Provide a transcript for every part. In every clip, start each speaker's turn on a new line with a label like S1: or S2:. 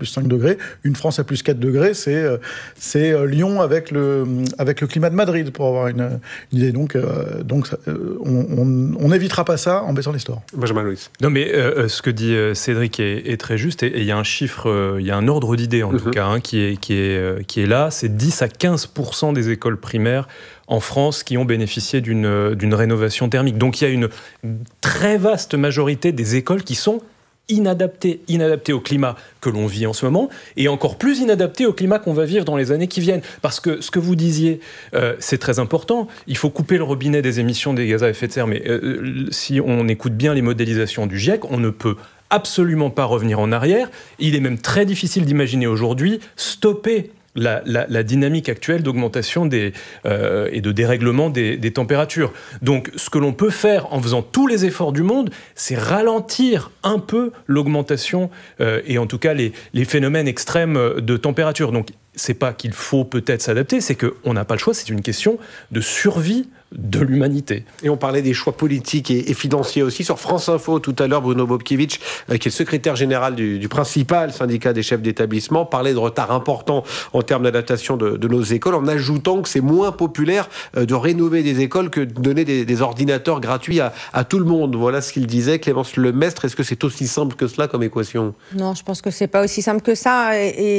S1: plus 5 degrés. Une France à plus 4 degrés, c'est Lyon avec le climat de Madrid, pour avoir une idée. Donc on n'évitera pas ça en baissant les stores.
S2: Benjamin Louis.
S3: Non, mais ce que dit Cédric est très juste, et il y a un chiffre, il y a un ordre d'idée en tout cas, qui est là, c'est 10 à 15% des écoles primaires en France qui ont bénéficié d'une rénovation thermique. Donc il y a une très vaste majorité des écoles qui sont inadaptées au climat que l'on vit en ce moment, et encore plus inadaptées au climat qu'on va vivre dans les années qui viennent. Parce que ce que vous disiez, c'est très important. Il faut couper le robinet des émissions des gaz à effet de serre, mais si on écoute bien les modélisations du GIEC, on ne peut absolument pas revenir en arrière. Il est même très difficile d'imaginer aujourd'hui stopper la dynamique actuelle d'augmentation et de dérèglement des températures. Donc, ce que l'on peut faire en faisant tous les efforts du monde, c'est ralentir un peu l'augmentation et en tout cas les phénomènes extrêmes de température. Donc, c'est pas qu'il faut peut-être s'adapter, c'est qu'on n'a pas le choix, c'est une question de survie de l'humanité.
S2: Et on parlait des choix politiques et financiers aussi. Sur France Info, tout à l'heure, Bruno Bobkiewicz, qui est le secrétaire général du principal syndicat des chefs d'établissement, parlait de retard important en termes d'adaptation de nos écoles, en ajoutant que c'est moins populaire de rénover des écoles que de donner des ordinateurs gratuits à tout le monde. Voilà ce qu'il disait. Clémence Lemestre, est-ce que c'est aussi simple que cela comme équation ?
S4: Non, je pense que c'est pas aussi simple que ça.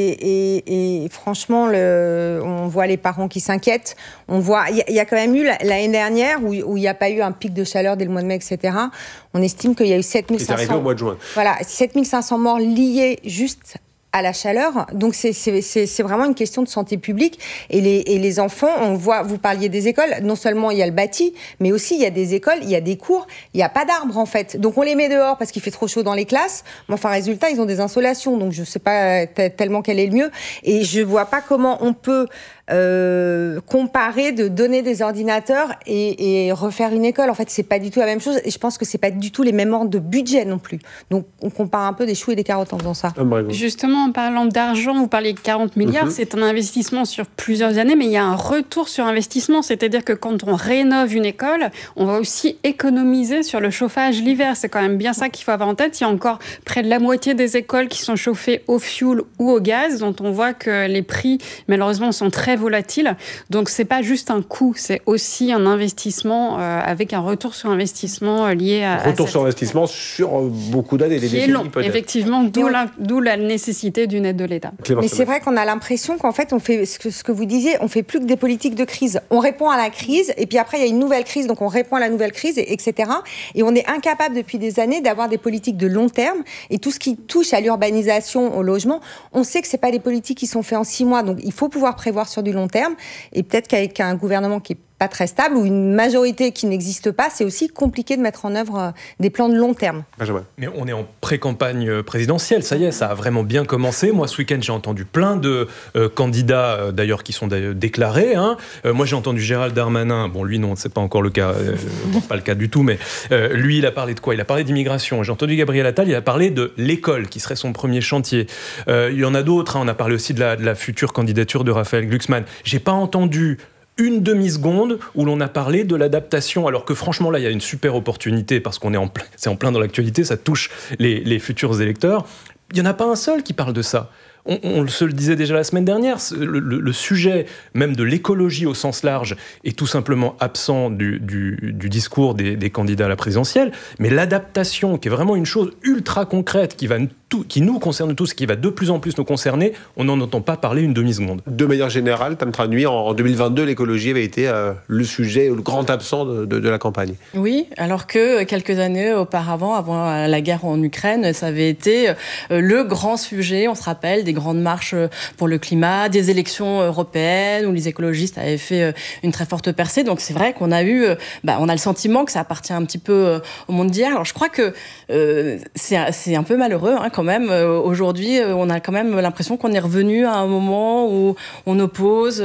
S4: Et franchement, on voit les parents qui s'inquiètent. On voit, il y a quand même eu l'année dernière où il n'y a pas eu un pic de chaleur dès le mois de mai, etc. On estime qu'il y a eu 7500.
S2: C'est arrivé au mois de juin.
S4: Voilà, 7500 morts liés juste à la chaleur. Donc c'est vraiment une question de santé publique. Et les enfants, on voit, vous parliez des écoles, non seulement il y a le bâti, mais aussi il y a des écoles, il y a des cours, il n'y a pas d'arbres en fait. Donc on les met dehors parce qu'il fait trop chaud dans les classes. Mais enfin, résultat, ils ont des insolations. Donc je ne sais pas tellement quel est le mieux. Et je ne vois pas comment on peut comparer de donner des ordinateurs et refaire une école. En fait, c'est pas du tout la même chose. Et je pense que c'est pas du tout les mêmes ordres de budget non plus. Donc on compare un peu des choux et des carottes en faisant ça.
S5: Justement, en parlant d'argent, vous parliez de 40 milliards, c'est un investissement sur plusieurs années, mais il y a un retour sur investissement, c'est-à-dire que quand on rénove une école, on va aussi économiser sur le chauffage l'hiver. C'est quand même bien ça qu'il faut avoir en tête. Il y a encore près de la moitié des écoles qui sont chauffées au fioul ou au gaz, dont on voit que les prix, malheureusement, sont très volatiles. Donc, c'est pas juste un coût, c'est aussi un investissement avec un retour sur investissement lié à
S2: retour sur investissement sur beaucoup d'années, des décennies
S5: long,
S2: peut-être.
S5: Effectivement, d'où la nécessité d'une aide de l'État.
S4: Mais c'est vrai qu'on a l'impression qu'en fait, on fait ce que vous disiez, on fait plus que des politiques de crise. On répond à la crise, et puis après, il y a une nouvelle crise, donc on répond à la nouvelle crise, etc. Et on est incapable depuis des années d'avoir des politiques de long terme. Et tout ce qui touche à l'urbanisation, au logement, on sait que c'est pas des politiques qui sont faites en 6 mois. Donc il faut pouvoir prévoir sur du long terme. Et peut-être qu'avec un gouvernement qui est pas très stable ou une majorité qui n'existe pas, c'est aussi compliqué de mettre en œuvre des plans de long terme.
S2: Benjamin.
S3: Mais on est en pré-campagne présidentielle, ça y est, ça a vraiment bien commencé. Moi, ce week-end, j'ai entendu plein de candidats, d'ailleurs, qui sont déclarés. Moi, j'ai entendu Gérald Darmanin. Bon, lui, non, c'est pas encore le cas, pas le cas du tout, mais lui, il a parlé de quoi ? Il a parlé d'immigration. J'ai entendu Gabriel Attal, il a parlé de l'école, qui serait son premier chantier. Il y en a d'autres, on a parlé aussi de la future candidature de Raphaël Glucksmann. J'ai pas entendu une demi-seconde où l'on a parlé de l'adaptation, alors que franchement là il y a une super opportunité parce qu'on est c'est en plein dans l'actualité, ça touche les futurs électeurs. Il n'y en a pas un seul qui parle de ça. On se le disait déjà la semaine dernière, le sujet même de l'écologie au sens large est tout simplement absent du discours des candidats à la présidentielle, mais l'adaptation, qui est vraiment une chose ultra concrète, qui nous concerne tous, qui va de plus en plus nous concerner, on n'en entend pas parler une demi-seconde.
S2: De manière générale, Tam Tran Nui, en 2022, l'écologie avait été le sujet, le grand absent de la campagne.
S6: Oui, alors que quelques années auparavant, avant la guerre en Ukraine, ça avait été le grand sujet, on se rappelle, des grandes marches pour le climat, des élections européennes où les écologistes avaient fait une très forte percée. Donc c'est vrai qu'on a eu, on a le sentiment que ça appartient un petit peu au monde d'hier. Alors je crois que c'est un peu malheureux quand même. Aujourd'hui, on a quand même l'impression qu'on est revenu à un moment où on oppose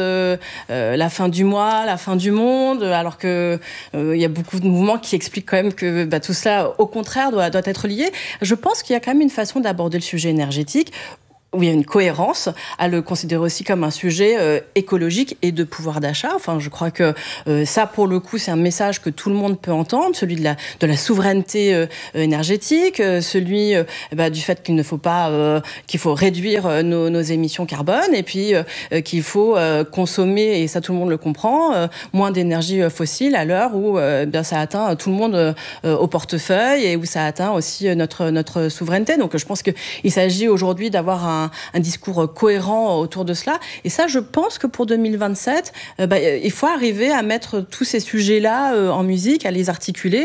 S6: la fin du mois, la fin du monde, alors que il y a beaucoup de mouvements qui expliquent quand même que tout cela, au contraire, doit être lié. Je pense qu'il y a quand même une façon d'aborder le sujet énergétique où il y a une cohérence, à le considérer aussi comme un sujet écologique et de pouvoir d'achat. Enfin, je crois que ça, pour le coup, c'est un message que tout le monde peut entendre, celui de la souveraineté énergétique, celui du fait qu'il ne faut pas, qu'il faut réduire nos émissions carbone, et puis qu'il faut consommer, et ça tout le monde le comprend, moins d'énergie fossile à l'heure où ça atteint tout le monde au portefeuille et où ça atteint aussi notre souveraineté. Donc, je pense qu'il s'agit aujourd'hui d'avoir un discours cohérent autour de cela. Et ça, je pense que pour 2027, il faut arriver à mettre tous ces sujets-là en musique, à les articuler.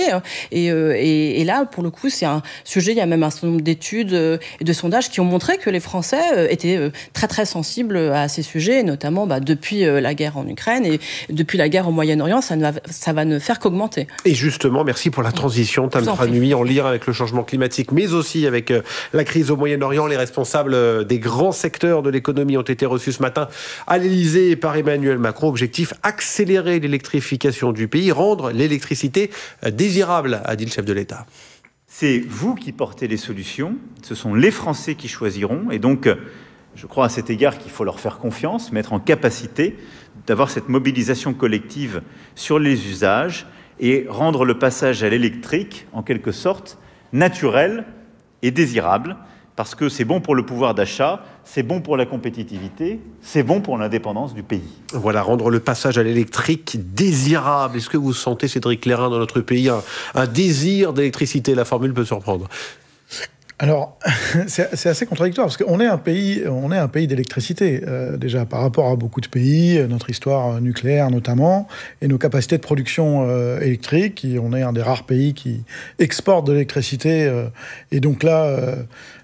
S6: Et là, pour le coup, c'est un sujet, il y a même un certain nombre d'études et de sondages qui ont montré que les Français étaient très, très sensibles à ces sujets, notamment depuis la guerre en Ukraine et depuis la guerre au Moyen-Orient, ça va ne faire qu'augmenter.
S2: Et justement, merci pour la transition, Tam Tranui, en lien avec le changement climatique, mais aussi avec la crise au Moyen-Orient. Les responsables des grands secteurs de l'économie ont été reçus ce matin à l'Élysée par Emmanuel Macron. Objectif, accélérer l'électrification du pays, rendre l'électricité désirable, a dit le chef de l'État.
S7: C'est vous qui portez les solutions, ce sont les Français qui choisiront. Et donc, je crois à cet égard qu'il faut leur faire confiance, mettre en capacité d'avoir cette mobilisation collective sur les usages et rendre le passage à l'électrique, en quelque sorte, naturel et désirable. Parce que c'est bon pour le pouvoir d'achat, c'est bon pour la compétitivité, c'est bon pour l'indépendance du pays.
S2: Voilà, rendre le passage à l'électrique désirable. Est-ce que vous sentez, Cédric Clairin, dans notre pays, un désir d'électricité? La formule peut surprendre.
S1: Alors, c'est assez contradictoire, parce qu'on est un pays d'électricité, déjà, par rapport à beaucoup de pays, notre histoire nucléaire notamment, et nos capacités de production électrique. On est un des rares pays qui exporte de l'électricité, et donc là...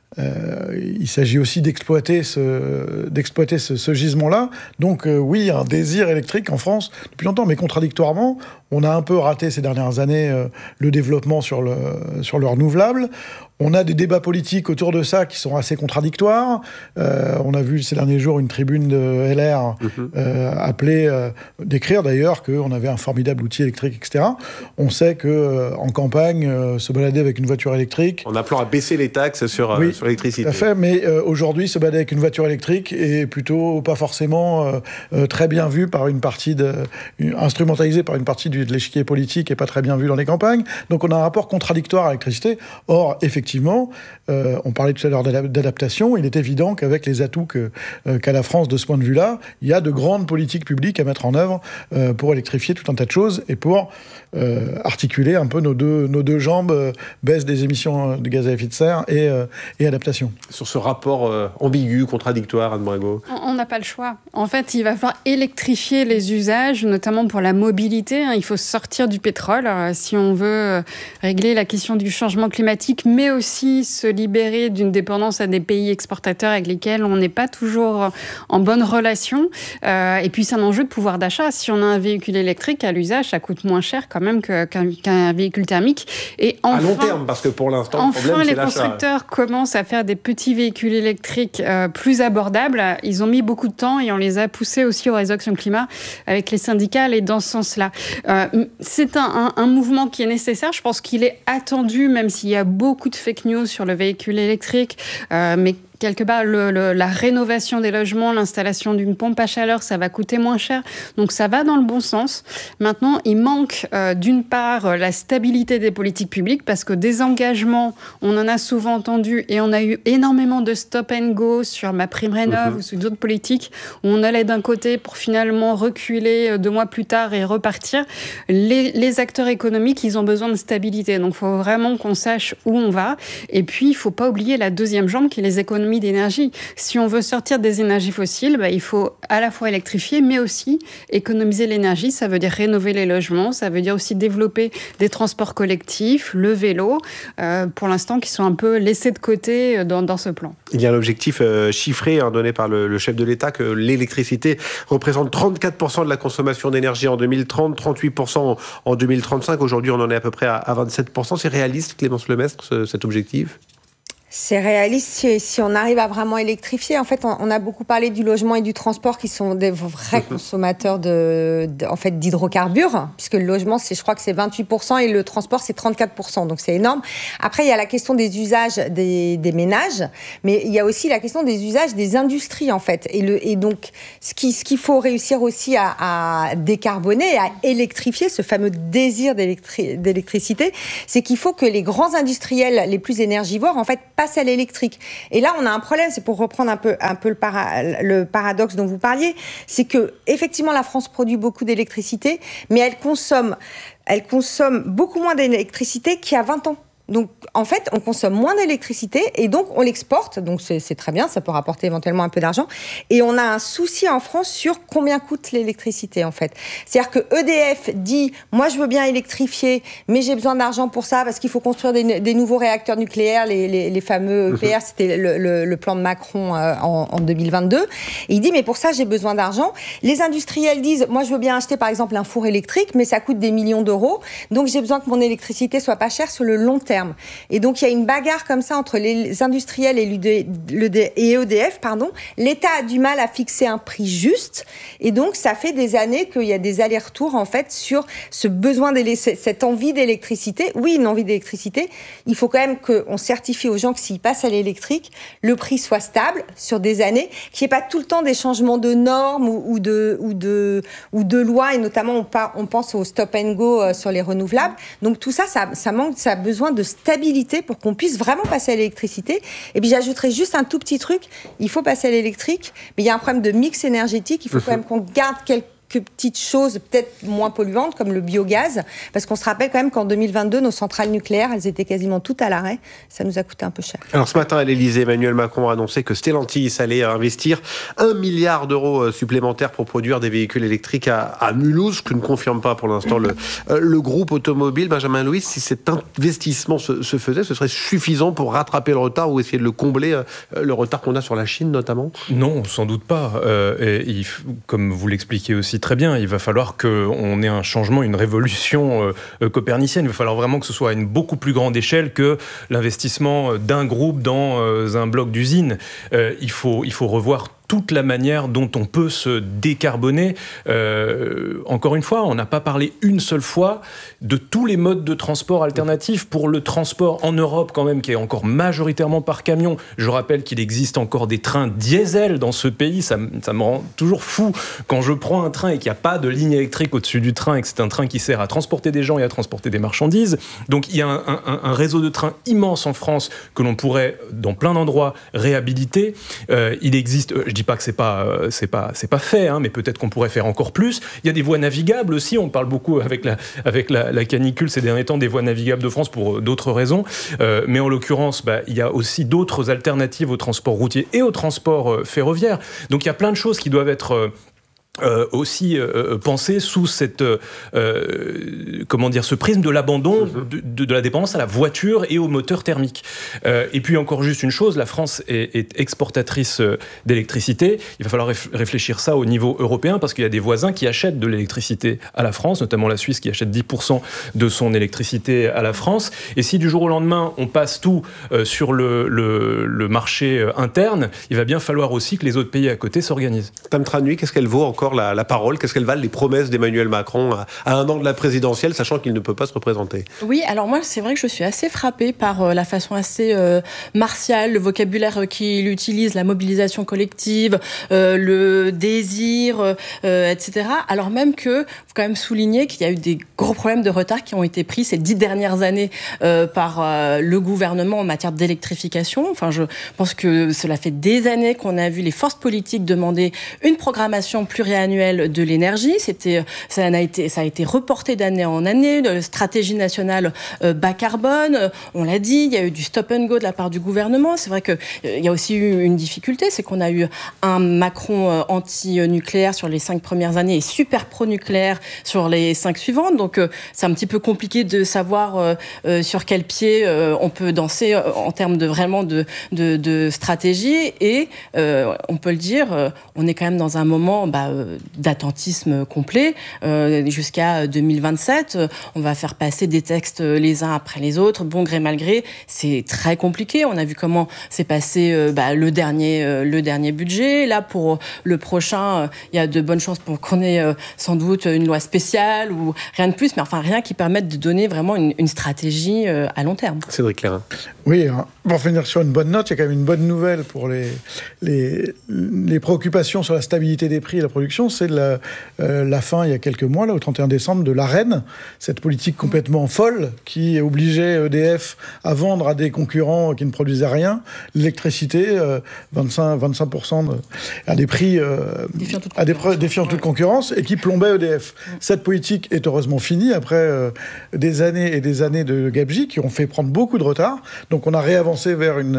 S1: il s'agit aussi d'exploiter ce gisement-là. Donc oui, un désir électrique en France depuis longtemps, mais contradictoirement, on a un peu raté ces dernières années le développement sur le renouvelable. On a des débats politiques autour de ça qui sont assez contradictoires. On a vu ces derniers jours une tribune de LR décrire d'ailleurs qu'on avait un formidable outil électrique, etc. On sait qu'en campagne, se balader avec une voiture électrique...
S2: En appelant à baisser les taxes sur l'électricité.
S1: Tout à fait, mais aujourd'hui, se balader avec une voiture électrique est plutôt pas forcément très bien vu par une partie instrumentalisé par une partie de l'échiquier politique et pas très bien vu dans les campagnes. Donc on a un rapport contradictoire à l'électricité. Or, effectivement, on parlait tout à l'heure d'adaptation, il est évident qu'avec les atouts qu'a la France de ce point de vue-là, il y a de grandes politiques publiques à mettre en œuvre pour électrifier tout un tas de choses et pour articuler un peu nos deux jambes, baisse des émissions de gaz à effet de serre et adaptation.
S2: Sur ce rapport ambigu, contradictoire, Anne Brago.
S5: On n'a pas le choix. En fait, il va falloir électrifier les usages, notamment pour la mobilité. Il faut sortir du pétrole si on veut régler la question du changement climatique, mais aussi se libérer d'une dépendance à des pays exportateurs avec lesquels on n'est pas toujours en bonne relation. Et puis, c'est un enjeu de pouvoir d'achat. Si on a un véhicule électrique à l'usage, ça coûte moins cher quand même qu'un véhicule thermique. Et enfin,
S2: à long terme, parce que pour l'instant, le problème, c'est l'achat.
S5: Les constructeurs commencent à faire des petits véhicules électriques plus abordables. Ils ont mis beaucoup de temps et on les a poussés aussi au réseau Action Climat avec les syndicats et dans ce sens-là. C'est un mouvement qui est nécessaire. Je pense qu'il est attendu, même s'il y a beaucoup de fake news sur le véhicule électrique. Mais quelque part, la rénovation des logements, l'installation d'une pompe à chaleur, ça va coûter moins cher. Donc, ça va dans le bon sens. Maintenant, il manque, d'une part, la stabilité des politiques publiques, parce que des engagements, on en a souvent entendu, et on a eu énormément de stop and go sur MaPrimeRénov' ou sur d'autres politiques, où on allait d'un côté pour finalement reculer 2 mois plus tard et repartir. Les acteurs économiques, ils ont besoin de stabilité. Donc, il faut vraiment qu'on sache où on va. Et puis, il ne faut pas oublier la deuxième jambe, qui est les économies d'énergie. Si on veut sortir des énergies fossiles, il faut à la fois électrifier, mais aussi économiser l'énergie. Ça veut dire rénover les logements, ça veut dire aussi développer des transports collectifs, le vélo, pour l'instant, qui sont un peu laissés de côté dans ce plan.
S2: Il y a l'objectif chiffré donné par le chef de l'État que l'électricité représente 34% de la consommation d'énergie en 2030, 38% en 2035. Aujourd'hui, on en est à peu près à 27%. C'est réaliste, Clémence Lemestre, cet objectif ?
S4: C'est réaliste si on arrive à vraiment électrifier. En fait, on a beaucoup parlé du logement et du transport qui sont des vrais consommateurs d'hydrocarbures, puisque le logement, je crois que c'est 28% et le transport, c'est 34%. Donc, c'est énorme. Après, il y a la question des usages des ménages, mais il y a aussi la question des usages des industries, en fait. Et donc, ce qu'il faut réussir aussi à décarboner, à électrifier, ce fameux désir d'électricité, c'est qu'il faut que les grands industriels les plus énergivores, en fait, passe à l'électrique. Et là, on a un problème, c'est pour reprendre un peu le paradoxe dont vous parliez, c'est que effectivement la France produit beaucoup d'électricité, mais elle consomme beaucoup moins d'électricité qu'il y a 20 ans. Donc, en fait, on consomme moins d'électricité et donc on l'exporte. Donc, c'est très bien, ça peut rapporter éventuellement un peu d'argent. Et on a un souci en France sur combien coûte l'électricité, en fait. C'est-à-dire que EDF dit, moi, je veux bien électrifier, mais j'ai besoin d'argent pour ça parce qu'il faut construire des nouveaux réacteurs nucléaires, les fameux EPR, c'était le plan de Macron en 2022. Et il dit, mais pour ça, j'ai besoin d'argent. Les industriels disent, moi, je veux bien acheter, par exemple, un four électrique, mais ça coûte des millions d'euros. Donc, j'ai besoin que mon électricité soit pas chère sur le long terme. Et donc, il y a une bagarre comme ça entre les industriels et EDF. L'État a du mal à fixer un prix juste. Et donc, ça fait des années qu'il y a des allers-retours, en fait, sur ce besoin, cette envie d'électricité. Oui, une envie d'électricité. Il faut quand même qu'on certifie aux gens que s'ils passent à l'électrique, le prix soit stable sur des années, qu'il n'y ait pas tout le temps des changements de normes ou de lois. Et notamment, on pense au stop and go sur les renouvelables. Donc, tout ça manque, ça a besoin de stabilité pour qu'on puisse vraiment passer à l'électricité. Et puis j'ajouterais juste un tout petit truc, il faut passer à l'électrique, mais il y a un problème de mix énergétique, il faut quand même qu'on garde quelques petites choses peut-être moins polluantes comme le biogaz, parce qu'on se rappelle quand même qu'en 2022 nos centrales nucléaires elles étaient quasiment toutes à l'arrêt, ça nous a coûté un peu cher.
S2: Alors ce matin à l'Elysée, Emmanuel Macron a annoncé que Stellantis allait investir 1 milliard d'euros supplémentaires pour produire des véhicules électriques à Mulhouse, ce que ne confirme pas pour l'instant le groupe automobile. Benjamin Louis, si cet investissement se faisait, ce serait suffisant pour rattraper le retard ou essayer de le combler, le retard qu'on a sur la Chine notamment?
S3: Non, sans doute pas. Comme vous l'expliquez aussi très bien, il va falloir qu'on ait un changement, une révolution copernicienne. Il va falloir vraiment que ce soit à une beaucoup plus grande échelle que l'investissement d'un groupe dans un bloc d'usine. Il faut revoir toute la manière dont on peut se décarboner. Encore une fois, on n'a pas parlé une seule fois de tous les modes de transport alternatifs pour le transport en Europe quand même, qui est encore majoritairement par camion. Je rappelle qu'il existe encore des trains diesel dans ce pays. Ça me rend toujours fou quand je prends un train et qu'il n'y a pas de ligne électrique au-dessus du train et que c'est un train qui sert à transporter des gens et à transporter des marchandises. Donc il y a un réseau de trains immense en France que l'on pourrait, dans plein d'endroits, réhabiliter. Il existe... je dis pas que c'est pas fait, hein, mais peut-être qu'on pourrait faire encore plus. Il y a des voies navigables aussi. On parle beaucoup avec la canicule ces derniers temps des voies navigables de France pour d'autres raisons. Mais en l'occurrence, il y a aussi d'autres alternatives au transport routier et au transport ferroviaire. Donc il y a plein de choses qui doivent être aussi penser sous cette ce prisme de l'abandon de la dépendance à la voiture et au moteur thermique. Et puis encore juste une chose, la France est exportatrice d'électricité. Il va falloir réfléchir ça au niveau européen parce qu'il y a des voisins qui achètent de l'électricité à la France, notamment la Suisse qui achète 10% de son électricité à la France. Et si du jour au lendemain on passe tout sur le marché interne, il va bien falloir aussi que les autres pays à côté s'organisent.
S2: Tam Tranui, qu'est-ce qu'elle vaut encore la parole? Qu'est-ce qu'elles valent les promesses d'Emmanuel Macron à un an de la présidentielle, sachant qu'il ne peut pas se représenter?
S6: Oui, alors moi, c'est vrai que je suis assez frappée par la façon assez martiale, le vocabulaire qu'il utilise, la mobilisation collective, le désir, etc. Alors même que, faut quand même souligner qu'il y a eu des gros problèmes de retard qui ont été pris ces 10 dernières années par le gouvernement en matière d'électrification. Enfin, je pense que cela fait des années qu'on a vu les forces politiques demander une programmation pluriannuelle de l'énergie. Ça a été reporté d'année en année, de stratégie nationale bas carbone. On l'a dit, il y a eu du stop and go de la part du gouvernement. C'est vrai qu'il y a aussi eu une difficulté, c'est qu'on a eu un Macron anti-nucléaire sur les 5 premières années et super pro-nucléaire sur les 5 suivantes. Donc c'est un petit peu compliqué de savoir sur quel pied on peut danser en termes de stratégie. Et on peut le dire, on est quand même dans un moment d'attentisme complet. Jusqu'à 2027, on va faire passer des textes les uns après les autres, bon gré mal gré. C'est très compliqué. On a vu comment s'est passé le dernier budget. Là, pour le prochain, il y a de bonnes chances pour qu'on ait sans doute une loi spéciale ou rien de plus, mais enfin rien qui permette de donner vraiment une stratégie à long terme.
S2: Cédric Clairin.
S1: Oui, pour finir sur une bonne note, il y a quand même une bonne nouvelle pour les préoccupations sur la stabilité des prix et la production. C'est la fin, il y a quelques mois, là, au 31 décembre, de l'Arenh, cette politique complètement folle qui obligeait EDF à vendre à des concurrents qui ne produisaient rien l'électricité, 25% à des prix défiant toute concurrence, et qui plombait EDF. Cette politique est heureusement finie après des années et des années de gabegie qui ont fait prendre beaucoup de retard. Donc on a réavancé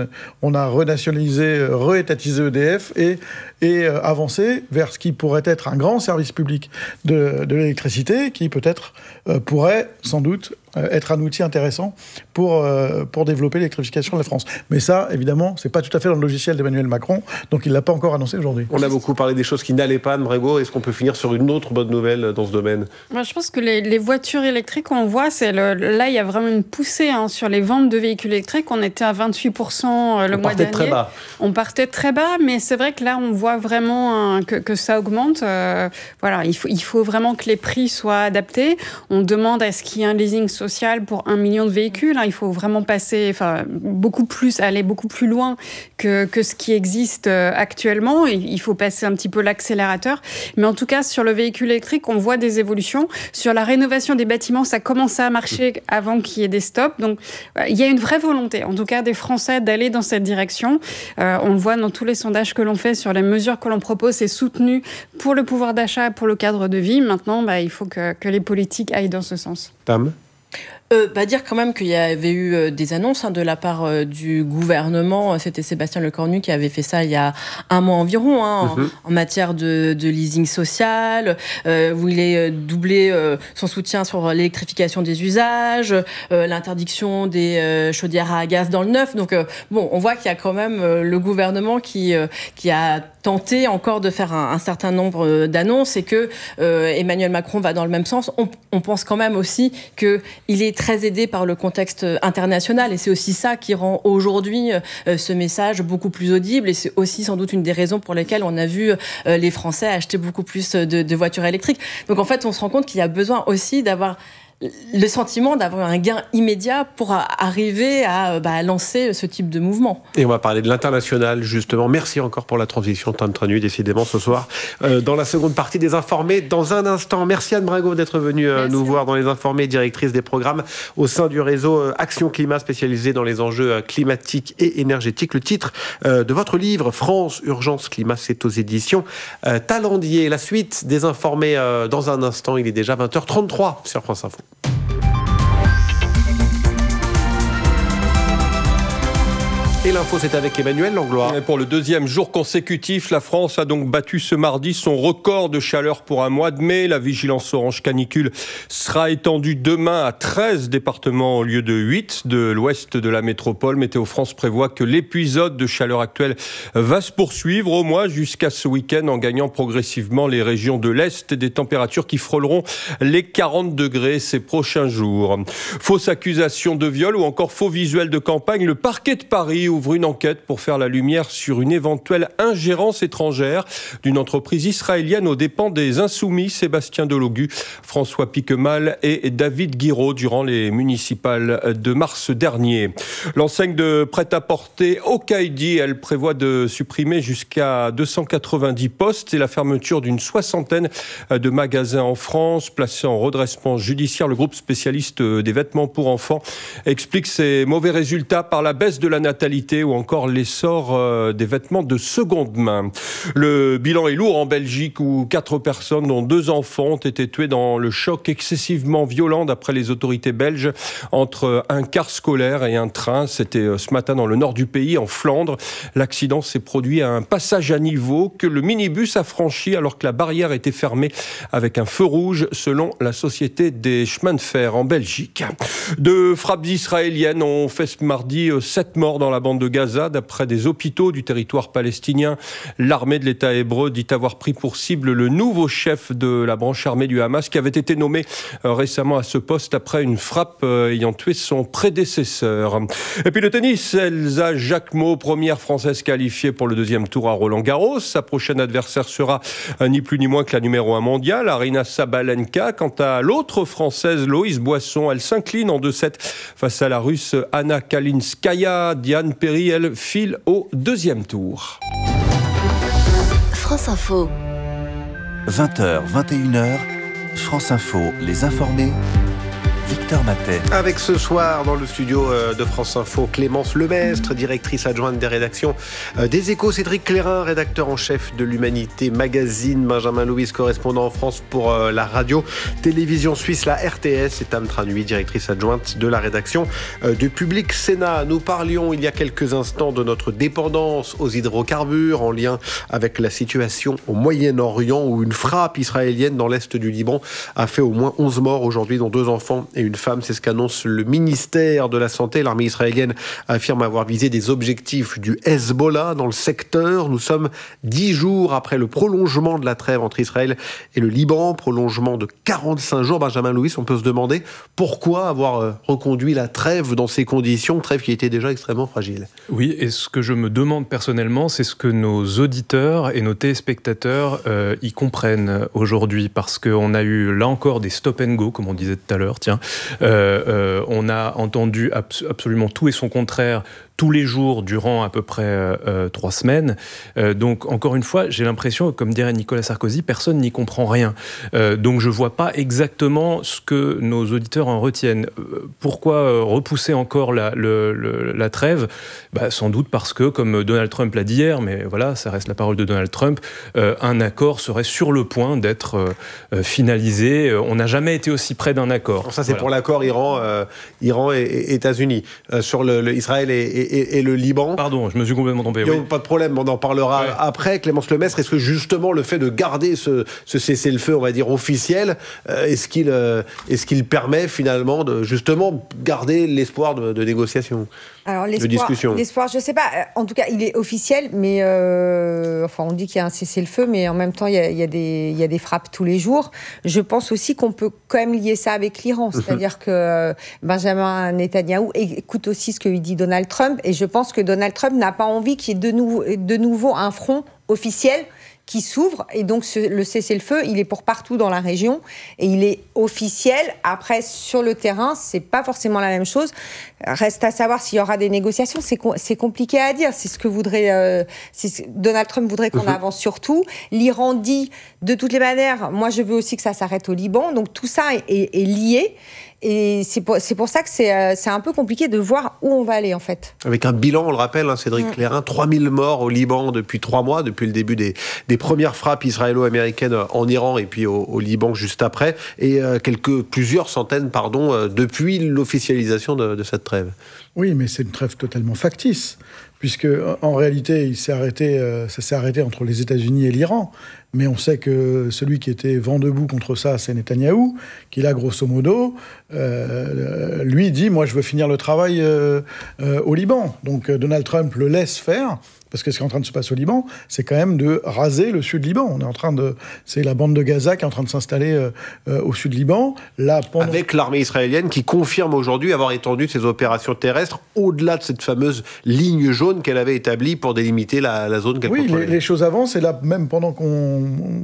S1: on a renationalisé, réétatisé EDF et avancé vers ce qui pourrait être un grand service public de l'électricité qui peut-être pourrait sans doute être un outil intéressant pour développer l'électrification de la France. Mais ça, évidemment, c'est pas tout à fait dans le logiciel d'Emmanuel Macron, donc il l'a pas encore annoncé aujourd'hui.
S2: On a beaucoup parlé des choses qui n'allaient pas, Anne Brébeau. Est-ce qu'on peut finir sur une autre bonne nouvelle dans ce domaine ?
S5: Moi, je pense que les voitures électriques, on voit, là, il y a vraiment une poussée sur les ventes de véhicules électriques. On était à 28% le mois dernier.
S2: Très bas.
S5: On partait très bas, mais c'est vrai que là, on voit vraiment que ça augmente. Voilà, il faut vraiment que les prix soient adaptés. On demande à ce qu'il y ait un leasing social pour 1 million de véhicules. Il faut vraiment aller beaucoup plus loin que ce qui existe actuellement. Il faut passer un petit peu l'accélérateur. Mais en tout cas, sur le véhicule électrique, on voit des évolutions. Sur la rénovation des bâtiments, ça commençait à marcher avant qu'il y ait des stops. Donc, il y a une vraie volonté, en tout cas des Français, d'aller dans cette direction. On le voit dans tous les sondages que l'on fait sur les mesures que l'on propose. C'est soutenu pour le pouvoir d'achat, pour le cadre de vie. Maintenant, il faut que les politiques aillent dans ce sens.
S2: Tam ?
S6: Dire quand même qu'il y avait eu des annonces de la part du gouvernement. C'était Sébastien Lecornu qui avait fait ça il y a un mois environ, en matière de leasing social, où il est doublé son soutien sur l'électrification des usages, l'interdiction des chaudières à gaz dans le neuf. Donc on voit qu'il y a quand même le gouvernement qui a tenté encore de faire un certain nombre d'annonces et que Emmanuel Macron va dans le même sens. On pense quand même aussi qu'il est très aidé par le contexte international et c'est aussi ça qui rend aujourd'hui ce message beaucoup plus audible et c'est aussi sans doute une des raisons pour lesquelles on a vu les Français acheter beaucoup plus de voitures électriques. Donc en fait, on se rend compte qu'il y a besoin aussi d'avoir le sentiment d'avoir un gain immédiat pour arriver à lancer ce type de mouvement.
S2: Et on va parler de l'international, justement. Merci encore pour la transition, Tam Tranu, décidément, ce soir. Dans la seconde partie des Informés, dans un instant. Merci Anne Brébeau d'être venue nous voir dans les Informés, directrice des programmes au sein du réseau Action Climat, spécialisé dans les enjeux climatiques et énergétiques. Le titre de votre livre, France, Urgence Climat, c'est aux éditions Talendier. La suite des Informés dans un instant. Il est déjà 20h33 sur France Info. Et l'info, c'est avec Emmanuel Langlois.
S8: Pour le deuxième jour consécutif, la France a donc battu ce mardi son record de chaleur pour un mois de mai. La vigilance orange canicule sera étendue demain à 13 départements au lieu de 8 de l'ouest de la métropole. Météo France prévoit que l'épisode de chaleur actuelle va se poursuivre au moins jusqu'à ce week-end en gagnant progressivement les régions de l'Est et des températures qui frôleront les 40 degrés ces prochains jours. Fausse accusation de viol ou encore faux visuel de campagne, le parquet de Paris ouvre une enquête pour faire la lumière sur une éventuelle ingérence étrangère d'une entreprise israélienne aux dépens des Insoumis, Sébastien Delogu, François Piquemal et David Guiraud durant les municipales de mars dernier. L'enseigne de prêt-à-porter Okaidi, elle prévoit de supprimer jusqu'à 290 postes et la fermeture d'une 60aine de magasins en France, placés en redressement judiciaire. Le groupe spécialiste des vêtements pour enfants explique ces mauvais résultats par la baisse de la natalité ou encore l'essor des vêtements de seconde main. Le bilan est lourd en Belgique où 4 personnes, dont 2 enfants, ont été tuées dans le choc excessivement violent d'après les autorités belges entre un car scolaire et un train. C'était ce matin dans le nord du pays, en Flandre. L'accident s'est produit à un passage à niveau que le minibus a franchi alors que la barrière était fermée avec un feu rouge selon la Société des chemins de fer en Belgique. 2 frappes israéliennes ont fait ce mardi 7 morts dans la bande bande de Gaza. D'après des hôpitaux du territoire palestinien, l'armée de l'État hébreu dit avoir pris pour cible le nouveau chef de la branche armée du Hamas qui avait été nommé récemment à ce poste après une frappe ayant tué son prédécesseur. Et puis le tennis, Elsa Jacquemot, première française qualifiée pour le deuxième tour à Roland-Garros. Sa prochaine adversaire sera ni plus ni moins que la numéro 1 mondiale, Aryna Sabalenka. Quant à l'autre française, Loïse Boisson, elle s'incline en 2-7 face à la russe Anna Kalinskaya. Diane Perry, elle, file au deuxième tour.
S9: France Info.
S10: 20h, 21h, France Info, les informés. Victor Matet.
S2: Avec ce soir dans le studio de France Info, Clémence Lemestre, directrice adjointe des rédactions des Échos, Cédric Clairin, rédacteur en chef de l'Humanité Magazine, Benjamin Louis, correspondant en France pour la radio-télévision suisse, la RTS, et Tam Tranui, directrice adjointe de la rédaction de Public Sénat. Nous parlions il y a quelques instants de notre dépendance aux hydrocarbures en lien avec la situation au Moyen-Orient où une frappe israélienne dans l'est du Liban a fait au moins 11 morts aujourd'hui, dont 2 enfants et une femme. C'est ce qu'annonce le ministère de la Santé. L'armée israélienne affirme avoir visé des objectifs du Hezbollah dans le secteur. Nous sommes 10 jours après le prolongement de la trêve entre Israël et le Liban, prolongement de 45 jours. Benjamin Louis, on peut se demander pourquoi avoir reconduit la trêve dans ces conditions, trêve qui était déjà extrêmement fragile.
S3: Oui, et ce que je me demande personnellement, c'est ce que nos auditeurs et nos téléspectateurs y comprennent aujourd'hui, parce qu'on a eu là encore des stop and go, comme on disait tout à l'heure, tiens. On a entendu absolument tout et son contraire tous les jours durant à peu près 3 semaines. Donc, encore une fois, j'ai l'impression, comme dirait Nicolas Sarkozy, personne n'y comprend rien. Donc, je ne vois pas exactement ce que nos auditeurs en retiennent. Pourquoi repousser encore la trêve ? Sans doute parce que, comme Donald Trump l'a dit hier, mais voilà, ça reste la parole de Donald Trump, un accord serait sur le point d'être finalisé. On n'a jamais été aussi près d'un accord.
S2: Ça, c'est pour l'accord Iran et États-Unis. Sur Israël et le Liban.
S3: Pardon, je me suis complètement trompé.
S2: Il n'y a pas de problème, on en parlera après. Clémence Lemestre, est-ce que justement le fait de garder ce cessez-le-feu, on va dire, officiel, est-ce qu'il permet finalement de justement garder l'espoir de négociation, de discussion ?
S4: L'espoir, je ne sais pas. En tout cas, il est officiel, mais on dit qu'il y a un cessez-le-feu, mais en même temps, il y a des frappes tous les jours. Je pense aussi qu'on peut quand même lier ça avec l'Iran. C'est-à-dire que Benjamin Netanyahou écoute aussi ce que lui dit Donald Trump. Et je pense que Donald Trump n'a pas envie qu'il y ait de nouveau un front officiel qui s'ouvre. Et donc, le cessez-le-feu, il est pour partout dans la région. Et il est officiel. Après, sur le terrain, c'est pas forcément la même chose. Reste à savoir s'il y aura des négociations. C'est compliqué à dire. C'est ce que Donald Trump voudrait qu'on avance sur tout. L'Iran dit, de toutes les manières, moi, je veux aussi que ça s'arrête au Liban. Donc, tout ça est lié. Et c'est pour ça que c'est un peu compliqué de voir où on va aller, en fait.
S2: Avec un bilan, on le rappelle, Cédric Clairin, 3000 morts au Liban depuis 3 mois, depuis le début des premières frappes israélo-américaines en Iran et puis au Liban juste après, et plusieurs centaines, depuis l'officialisation de cette trêve.
S1: Oui, mais c'est une trêve totalement factice, puisque en réalité, ça s'est arrêté entre les États-Unis et l'Iran. Mais on sait que celui qui était vent debout contre ça, c'est Netanyahou, qui là, grosso modo, lui dit « Moi, je veux finir le travail au Liban ». Donc Donald Trump le laisse faire, parce que ce qui est en train de se passer au Liban, c'est quand même de raser le sud Liban. C'est la bande de Gaza qui est en train de s'installer au sud Liban. Là,
S2: avec l'armée israélienne qui confirme aujourd'hui avoir étendu ses opérations terrestres au-delà de cette fameuse ligne jaune qu'elle avait établie pour délimiter la zone qu'elle contrôlait.
S1: Oui, les choses avancent. Et là, même pendant qu'on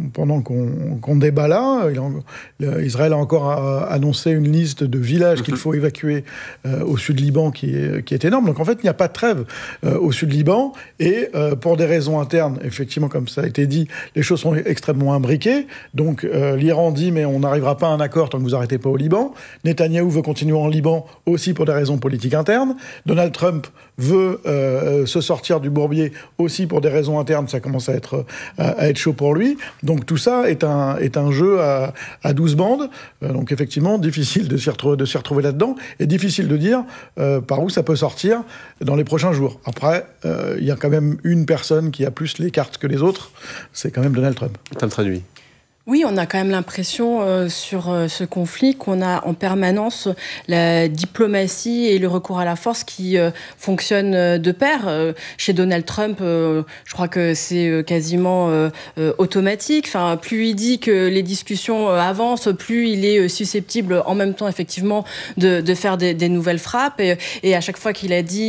S1: débat là, Israël a encore annoncé une liste de villages qu'il faut évacuer au sud Liban qui est énorme. Donc en fait, il n'y a pas de trêve au sud Liban. Et pour des raisons internes, effectivement, comme ça a été dit, les choses sont extrêmement imbriquées. Donc l'Iran dit, mais on n'arrivera pas à un accord tant que vous n'arrêtez pas au Liban. Netanyahou veut continuer en Liban aussi pour des raisons politiques internes. Donald Trump veut se sortir du bourbier aussi pour des raisons internes. Ça commence à être chaud pour lui. Donc tout ça est un jeu à 12 bandes. Donc effectivement, difficile de s'y retrouver là-dedans. Et difficile de dire par où ça peut sortir dans les prochains jours. Après, il y a quand même une personne qui a plus les cartes que les autres, c'est quand même Donald Trump.
S2: Ça me traduit.
S6: Oui, on a quand même l'impression sur ce conflit qu'on a en permanence la diplomatie et le recours à la force qui fonctionnent de pair. Chez Donald Trump, je crois que c'est quasiment automatique. Enfin, plus il dit que les discussions avancent, plus il est susceptible en même temps effectivement de faire des nouvelles frappes. Et à chaque fois qu'il a dit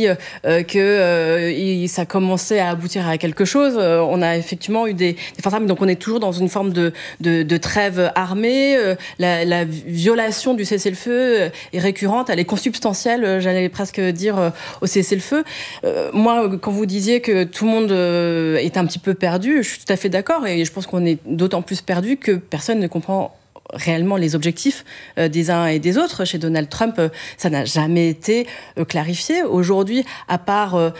S6: que ça commençait à aboutir à quelque chose, on a effectivement eu des frappes. Donc on est toujours dans une forme de trêve armée, la violation du cessez-le-feu est récurrente, elle est consubstantielle, j'allais presque dire, au cessez-le-feu. Moi, quand vous disiez que tout le monde est un petit peu perdu, je suis tout à fait d'accord, et je pense qu'on est d'autant plus perdu que personne ne comprend réellement les objectifs des uns et des autres. Chez Donald Trump, ça n'a jamais été clarifié. Aujourd'hui, à part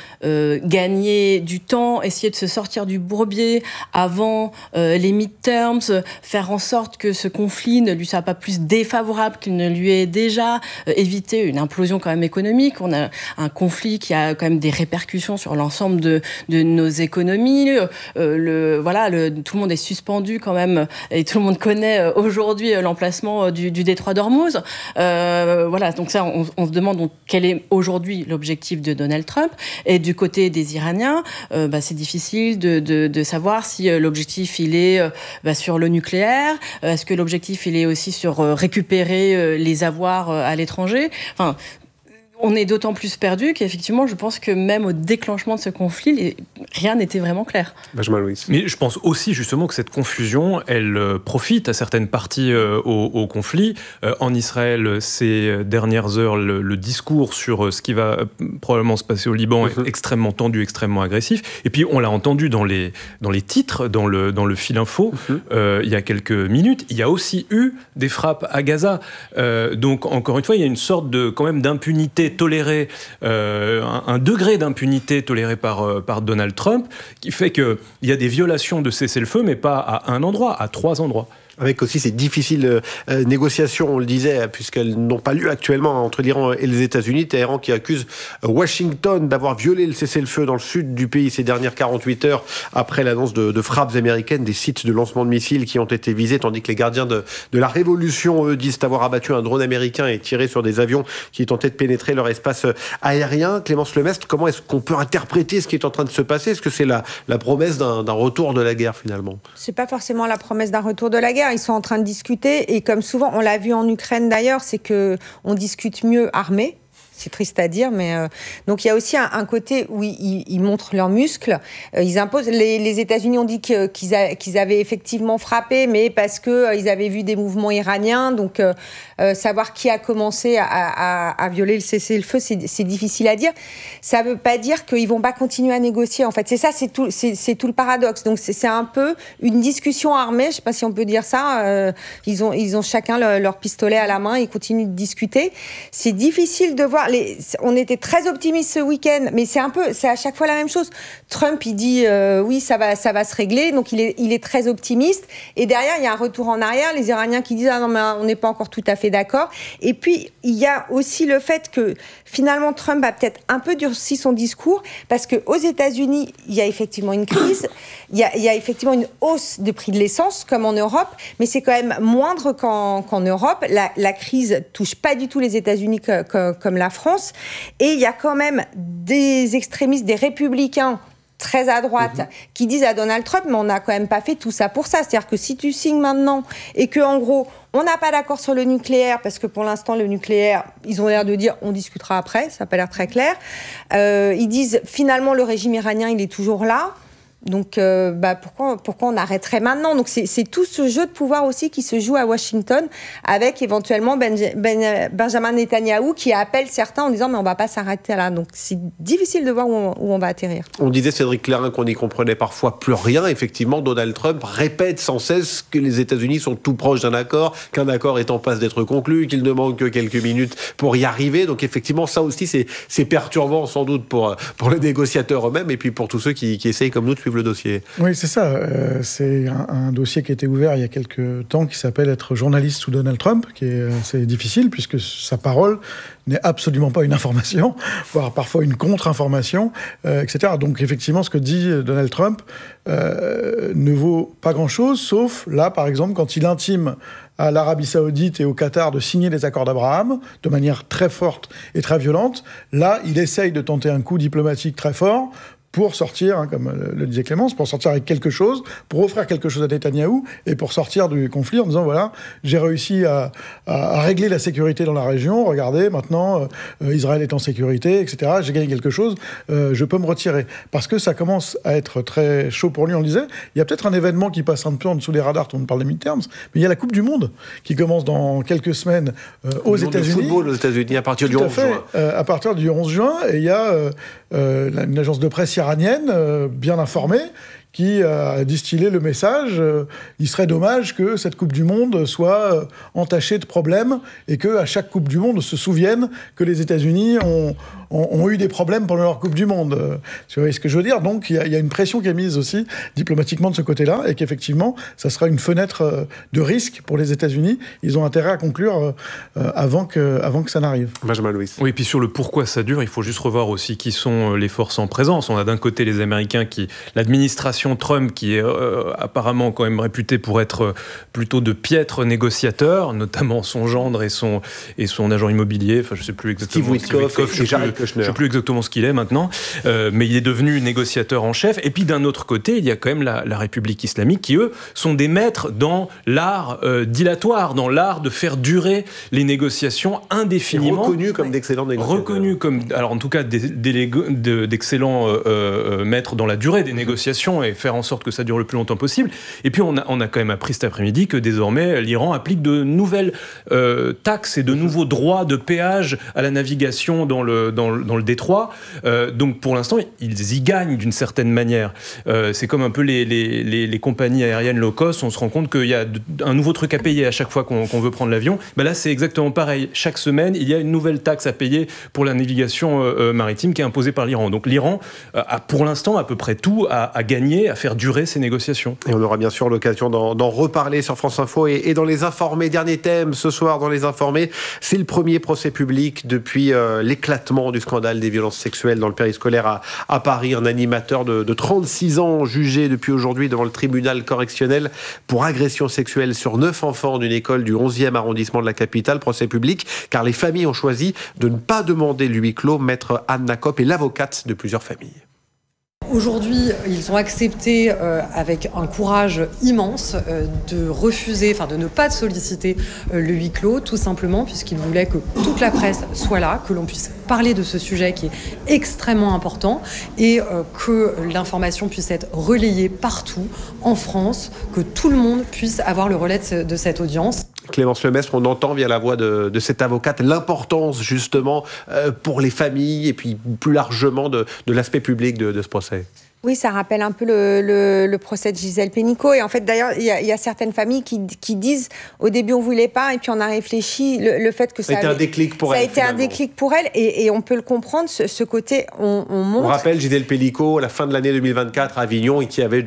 S6: gagner du temps, essayer de se sortir du bourbier avant les midterms, faire en sorte que ce conflit ne lui soit pas plus défavorable qu'il ne lui est déjà, éviter une implosion quand même économique. On a un conflit qui a quand même des répercussions sur l'ensemble de nos économies. Tout le monde est suspendu quand même, et tout le monde connaît aujourd'hui l'emplacement du détroit d'Ormuz. Donc ça, on se demande donc quel est aujourd'hui l'objectif de Donald Trump. Et du côté des Iraniens, c'est difficile de savoir si l'objectif il est sur le nucléaire. Est-ce que l'objectif il est aussi sur récupérer les avoirs à l'étranger. Enfin, on est d'autant plus perdu qu'effectivement, je pense que même au déclenchement de ce conflit, rien n'était vraiment clair.
S2: Benjamin Louis.
S3: Mais je pense aussi justement que cette confusion, elle profite à certaines parties au conflit. En Israël, ces dernières heures, le discours sur ce qui va probablement se passer au Liban est extrêmement tendu, extrêmement agressif. Et puis, on l'a entendu dans les titres, dans le fil info, il y a quelques minutes. Il y a aussi eu des frappes à Gaza. Donc, encore une fois, il y a une sorte quand même d'impunité tolérée, un degré d'impunité toléré par Donald Trump, qui fait qu'il y a des violations de cessez-le-feu, mais pas à un endroit, à 3 endroits.
S2: Avec aussi ces difficiles négociations, on le disait, puisqu'elles n'ont pas lieu actuellement entre l'Iran et les États-Unis. Téhéran qui accuse Washington d'avoir violé le cessez-le-feu dans le sud du pays ces dernières 48 heures après l'annonce de frappes américaines, des sites de lancement de missiles qui ont été visés, tandis que les gardiens de la révolution, eux, disent avoir abattu un drone américain et tiré sur des avions qui tentaient de pénétrer leur espace aérien. Clémence Lemestre, comment est-ce qu'on peut interpréter ce qui est en train de se passer ? Est-ce que c'est la promesse d'un retour de la guerre, finalement ?
S4: C'est pas forcément la promesse d'un retour de la guerre. Ils sont en train de discuter, et comme souvent, on l'a vu en Ukraine d'ailleurs, c'est qu'on discute mieux armés. C'est triste à dire, mais donc il y a aussi un côté où ils montrent leurs muscles. Ils imposent. Les États-Unis ont dit qu'ils avaient effectivement frappé, mais parce que ils avaient vu des mouvements iraniens. Donc savoir qui a commencé à violer le cessez-le-feu, c'est difficile à dire. Ça veut pas dire qu'ils vont pas continuer à négocier. En fait, c'est ça, c'est tout le paradoxe. Donc c'est un peu une discussion armée. Je sais pas si on peut dire ça. Ils ont chacun leur pistolet à la main. Ils continuent de discuter. C'est difficile de voir. On était très optimistes ce week-end, mais c'est à chaque fois la même chose. Trump, il dit oui, ça va se régler, donc il est très optimiste. Et derrière, il y a un retour en arrière. Les Iraniens qui disent non, mais on n'est pas encore tout à fait d'accord. Et puis il y a aussi le fait que finalement Trump a peut-être un peu durci son discours, parce que aux États-Unis, il y a effectivement une crise, il y a effectivement une hausse du prix de l'essence, comme en Europe, mais c'est quand même moindre qu'en Europe. La crise touche pas du tout les États-Unis comme la France. Et il y a quand même des extrémistes, des républicains très à droite, qui disent à Donald Trump, mais on n'a quand même pas fait tout ça pour ça. C'est-à-dire que si tu signes maintenant et que, en gros, on n'a pas d'accord sur le nucléaire, parce que pour l'instant, le nucléaire, ils ont l'air de dire, on discutera après, ça n'a pas l'air très clair. Ils disent, finalement, le régime iranien, il est toujours là. Donc, pourquoi on arrêterait maintenant ? Donc, c'est tout ce jeu de pouvoir aussi qui se joue à Washington, avec éventuellement Benjamin Netanyahou qui appelle certains en disant mais on va pas s'arrêter là. Donc, c'est difficile de voir où on va atterrir.
S2: On disait, Cédric Clarin, qu'on n'y comprenait parfois plus rien. Effectivement, Donald Trump répète sans cesse que les États-Unis sont tout proches d'un accord, qu'un accord est en passe d'être conclu, qu'il ne manque que quelques minutes pour y arriver. Donc, effectivement, ça aussi, c'est perturbant sans doute pour les négociateurs eux-mêmes et puis pour tous ceux qui essayent comme nous de suivre le dossier.
S1: Oui, c'est ça. C'est un dossier qui a été ouvert il y a quelques temps qui s'appelle être journaliste sous Donald Trump, qui est assez difficile puisque sa parole n'est absolument pas une information, voire parfois une contre-information, etc. Donc effectivement, ce que dit Donald Trump ne vaut pas grand-chose, sauf là, par exemple, quand il intime à l'Arabie Saoudite et au Qatar de signer les accords d'Abraham de manière très forte et très violente. Là, il essaye de tenter un coup diplomatique très fort pour sortir, comme le disait Clémence, pour sortir avec quelque chose, pour offrir quelque chose à Netanyahou et pour sortir du conflit en disant voilà, j'ai réussi à régler la sécurité dans la région, regardez, maintenant Israël est en sécurité, etc. J'ai gagné quelque chose, je peux me retirer. Parce que ça commence à être très chaud pour lui, on le disait. Il y a peut-être un événement qui passe un peu en dessous des radars, tout le monde parle des midterms, mais il y a la Coupe du Monde qui commence dans quelques semaines aux États-Unis.
S2: Le football aux États-Unis à partir du 11 juin.
S1: À partir du 11 juin, et il y a une agence de presse iranienne, bien informée, qui a distillé le message il serait dommage que cette Coupe du Monde soit entachée de problèmes et qu'à chaque Coupe du Monde, on se souvienne que les États-Unis ont eu des problèmes pendant leur Coupe du Monde. Tu vois ce que je veux dire ? Donc, il y a une pression qui est mise aussi diplomatiquement de ce côté-là et qu'effectivement, ça sera une fenêtre de risque pour les États-Unis. Ils ont intérêt à conclure avant que ça n'arrive.
S2: Benjamin Louis.
S3: Oui, et puis sur le pourquoi ça dure, il faut juste revoir aussi qui sont les forces en présence. On a d'un côté les Américains l'administration Trump qui est apparemment quand même réputé pour être plutôt de piètres négociateurs, notamment son gendre et son agent immobilier. Enfin, je sais plus exactement.
S2: Steve Witkoff et Jared Kushner.
S3: Je sais plus exactement ce qu'il est maintenant, mais il est devenu négociateur en chef. Et puis d'un autre côté, il y a quand même la République islamique qui eux sont des maîtres dans l'art dilatoire, dans l'art de faire durer les négociations indéfiniment.
S2: Reconnus comme d'excellents négociateurs.
S3: Reconnus comme, alors en tout cas d'excellents maîtres dans la durée des négociations et faire en sorte que ça dure le plus longtemps possible. Et puis on a quand même appris cet après-midi que désormais l'Iran applique de nouvelles taxes et de nouveaux droits de péage à la navigation dans le détroit. Donc pour l'instant, ils y gagnent d'une certaine manière. C'est comme un peu les compagnies aériennes low cost, on se rend compte qu'il y a un nouveau truc à payer à chaque fois qu'on veut prendre l'avion. Ben là, c'est exactement pareil. Chaque semaine, il y a une nouvelle taxe à payer pour la navigation maritime qui est imposée par l'Iran. Donc l'Iran a pour l'instant à peu près tout à gagner, à faire durer ces négociations.
S2: Et on aura bien sûr l'occasion d'en reparler sur France Info et dans Les Informés. Dernier thème ce soir dans Les Informés, c'est le premier procès public depuis l'éclatement du scandale des violences sexuelles dans le périscolaire à Paris. Un animateur de 36 ans jugé depuis aujourd'hui devant le tribunal correctionnel pour agression sexuelle sur 9 enfants d'une école du 11e arrondissement de la capitale. Procès public car les familles ont choisi de ne pas demander le huis clos. Maître Anne Nakop est l'avocate de plusieurs familles.
S11: Aujourd'hui, ils ont accepté avec un courage immense de refuser, de ne pas solliciter le huis clos, tout simplement puisqu'ils voulaient que toute la presse soit là, que l'on puisse parler de ce sujet qui est extrêmement important et que l'information puisse être relayée partout en France, que tout le monde puisse avoir le relais de cette audience.
S2: Clémence Lemestre, on entend via la voix de cette avocate l'importance justement pour les familles et puis plus largement de l'aspect public de ce procès.
S4: Oui, ça rappelle un peu le procès de Gisèle Pénicaud. Et en fait, d'ailleurs, il y a certaines familles qui disent au début on voulait pas, et puis on a réfléchi. Le fait que ça a été un déclic pour elle. Ça a été un déclic pour elle, et on peut le comprendre. Ce côté, on montre.
S2: On rappelle Gisèle Pénicaud à la fin de l'année 2024 à Avignon et qui avait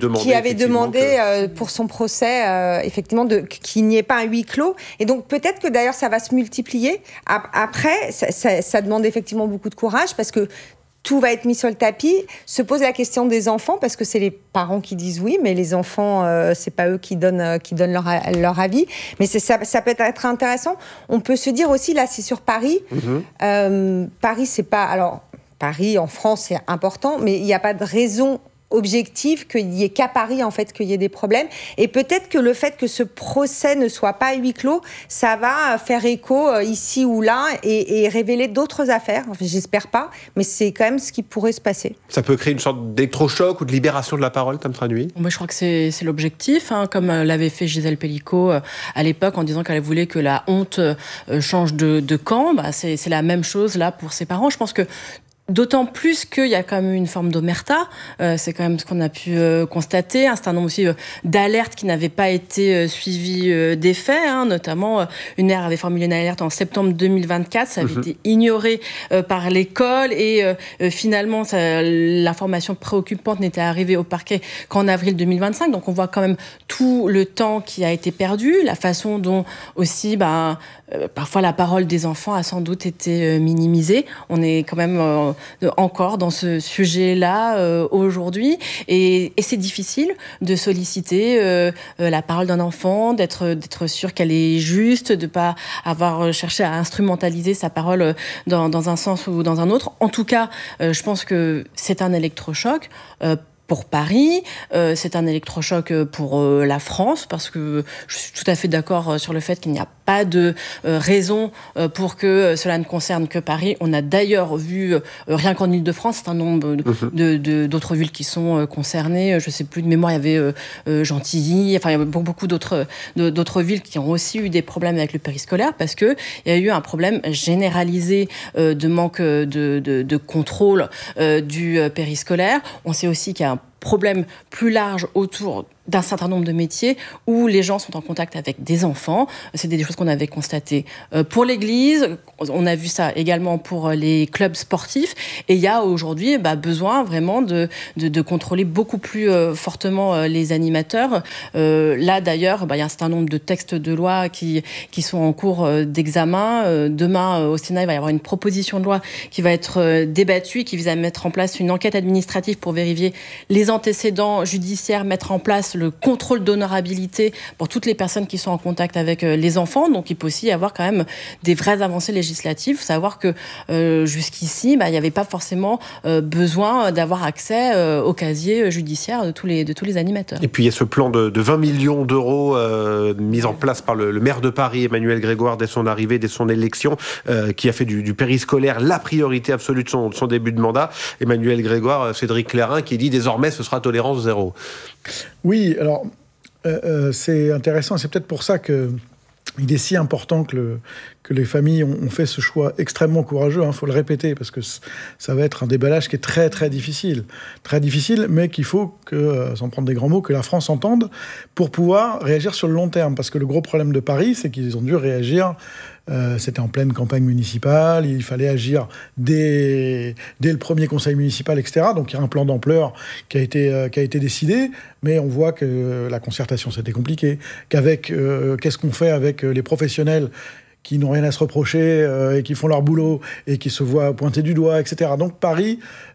S2: demandé.
S4: Pour son procès, effectivement, qu'il n'y ait pas un huis clos. Et donc peut-être que d'ailleurs ça va se multiplier. Après, ça demande effectivement beaucoup de courage parce que tout va être mis sur le tapis. Se pose la question des enfants, parce que c'est les parents qui disent oui, mais les enfants, c'est pas eux qui donnent leur avis. Mais ça peut être intéressant. On peut se dire aussi, là, c'est sur Paris. Paris, c'est pas... Alors, Paris, en France, c'est important, mais il n'y a pas de raison objectif qu'il n'y ait qu'à Paris, en fait, qu'il y ait des problèmes. Et peut-être que le fait que ce procès ne soit pas à huis clos, ça va faire écho ici ou là et révéler d'autres affaires. Enfin, j'espère pas, mais c'est quand même ce qui pourrait se passer.
S2: Ça peut créer une sorte d'électrochoc ou de libération de la parole, Tam Tranuy ?
S6: Moi, je crois que c'est l'objectif, comme l'avait fait Gisèle Pénicaud à l'époque en disant qu'elle voulait que la honte change de camp. C'est la même chose là pour ses parents. Je pense que D'autant plus qu'il y a quand même une forme d'omerta, c'est quand même ce qu'on a pu constater, un certain nombre aussi d'alertes qui n'avaient pas été suivies des faits, notamment une mère avait formulé une alerte en septembre 2024, ça avait été ignoré par l'école et finalement l'information préoccupante n'était arrivée au parquet qu'en avril 2025, donc on voit quand même tout le temps qui a été perdu, la façon dont aussi parfois la parole des enfants a sans doute été minimisée. On est quand même encore dans ce sujet-là aujourd'hui. Et c'est difficile de solliciter la parole d'un enfant, d'être sûr qu'elle est juste, de ne pas avoir cherché à instrumentaliser sa parole dans un sens ou dans un autre. En tout cas, je pense que c'est un électrochoc. Pour Paris, c'est un électrochoc pour la France, parce que je suis tout à fait d'accord sur le fait qu'il n'y a pas de raison pour que cela ne concerne que Paris. On a d'ailleurs vu, rien qu'en Ile-de-France, un nombre d'autres villes qui sont concernées. Je ne sais plus de mémoire, il y avait Gentilly, enfin il y avait beaucoup d'autres villes qui ont aussi eu des problèmes avec le périscolaire, parce qu'il y a eu un problème généralisé de manque de contrôle du périscolaire. On sait aussi qu'il y a un problème plus large autour d'un certain nombre de métiers où les gens sont en contact avec des enfants. C'est des choses qu'on avait constatées pour l'Église. On a vu ça également pour les clubs sportifs. Et il y a aujourd'hui besoin vraiment de contrôler beaucoup plus fortement les animateurs. Là, d'ailleurs, il y a un certain nombre de textes de loi qui sont en cours d'examen. Demain, au Sénat, il va y avoir une proposition de loi qui va être débattue, qui vise à mettre en place une enquête administrative pour vérifier les antécédents judiciaires, mettre en place le contrôle d'honorabilité pour toutes les personnes qui sont en contact avec les enfants. Donc, il peut aussi y avoir quand même des vraies avancées législatives. Il faut savoir que jusqu'ici, il n'y avait pas forcément besoin d'avoir accès au casier judiciaire de tous les animateurs.
S2: Et puis, il y a ce plan de 20 millions d'euros mis en place par le maire de Paris, Emmanuel Grégoire, dès son arrivée, dès son élection, qui a fait du périscolaire la priorité absolue de son début de mandat. Emmanuel Grégoire, Cédric Clairin, qui dit désormais ce sera tolérance zéro.
S1: Oui, alors c'est intéressant, c'est peut-être pour ça qu'il est si important que les familles ont fait ce choix extrêmement courageux, faut le répéter, parce que ça va être un déballage qui est très très difficile, mais qu'il faut que, sans prendre des grands mots, que la France entende pour pouvoir réagir sur le long terme, parce que le gros problème de Paris, c'est qu'ils ont dû réagir. C'était en pleine campagne municipale, il fallait agir dès le premier conseil municipal, etc. Donc il y a un plan d'ampleur qui a été décidé, mais on voit que la concertation, c'était compliqué, qu'avec qu'est-ce qu'on fait avec les professionnels qui n'ont rien à se reprocher et qui font leur boulot et qui se voient pointer du doigt, etc. Donc Paris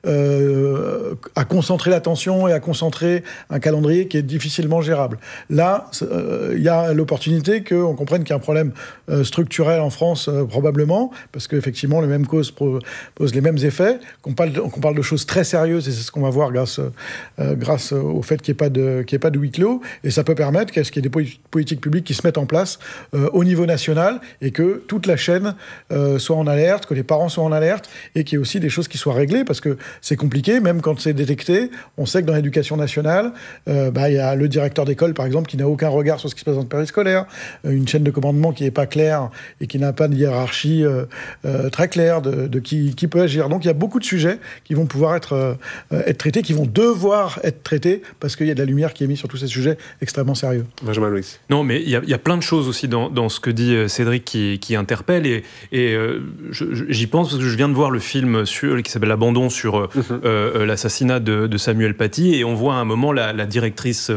S1: a concentré l'attention et a concentré un calendrier qui est difficilement gérable. Là, il y a l'opportunité qu'on comprenne qu'il y a un problème structurel en France, probablement, parce qu'effectivement, les mêmes causes posent les mêmes effets, qu'on parle de choses très sérieuses, et c'est ce qu'on va voir grâce au fait qu'il n'y ait pas de huis clos, et ça peut permettre qu'il y ait des politiques publiques qui se mettent en place au niveau national, et que toute la chaîne soit en alerte, que les parents soient en alerte, et qu'il y ait aussi des choses qui soient réglées, parce que c'est compliqué, même quand c'est détecté. On sait que dans l'éducation nationale, il y a le directeur d'école, par exemple, qui n'a aucun regard sur ce qui se passe dans le périscolaire, une chaîne de commandement qui n'est pas claire et qui n'a pas de hiérarchie très claire de qui peut agir. Donc il y a beaucoup de sujets qui vont pouvoir être traités, qui vont devoir être traités, parce qu'il y a de la lumière qui est mise sur tous ces sujets extrêmement sérieux.
S2: Benjamin Louis.
S3: Non, mais il y a plein de choses aussi dans ce que dit Cédric qui interpelle, et j'y pense parce que je viens de voir le film qui s'appelle L'Abandon sur l'assassinat de Samuel Paty, et on voit à un moment la directrice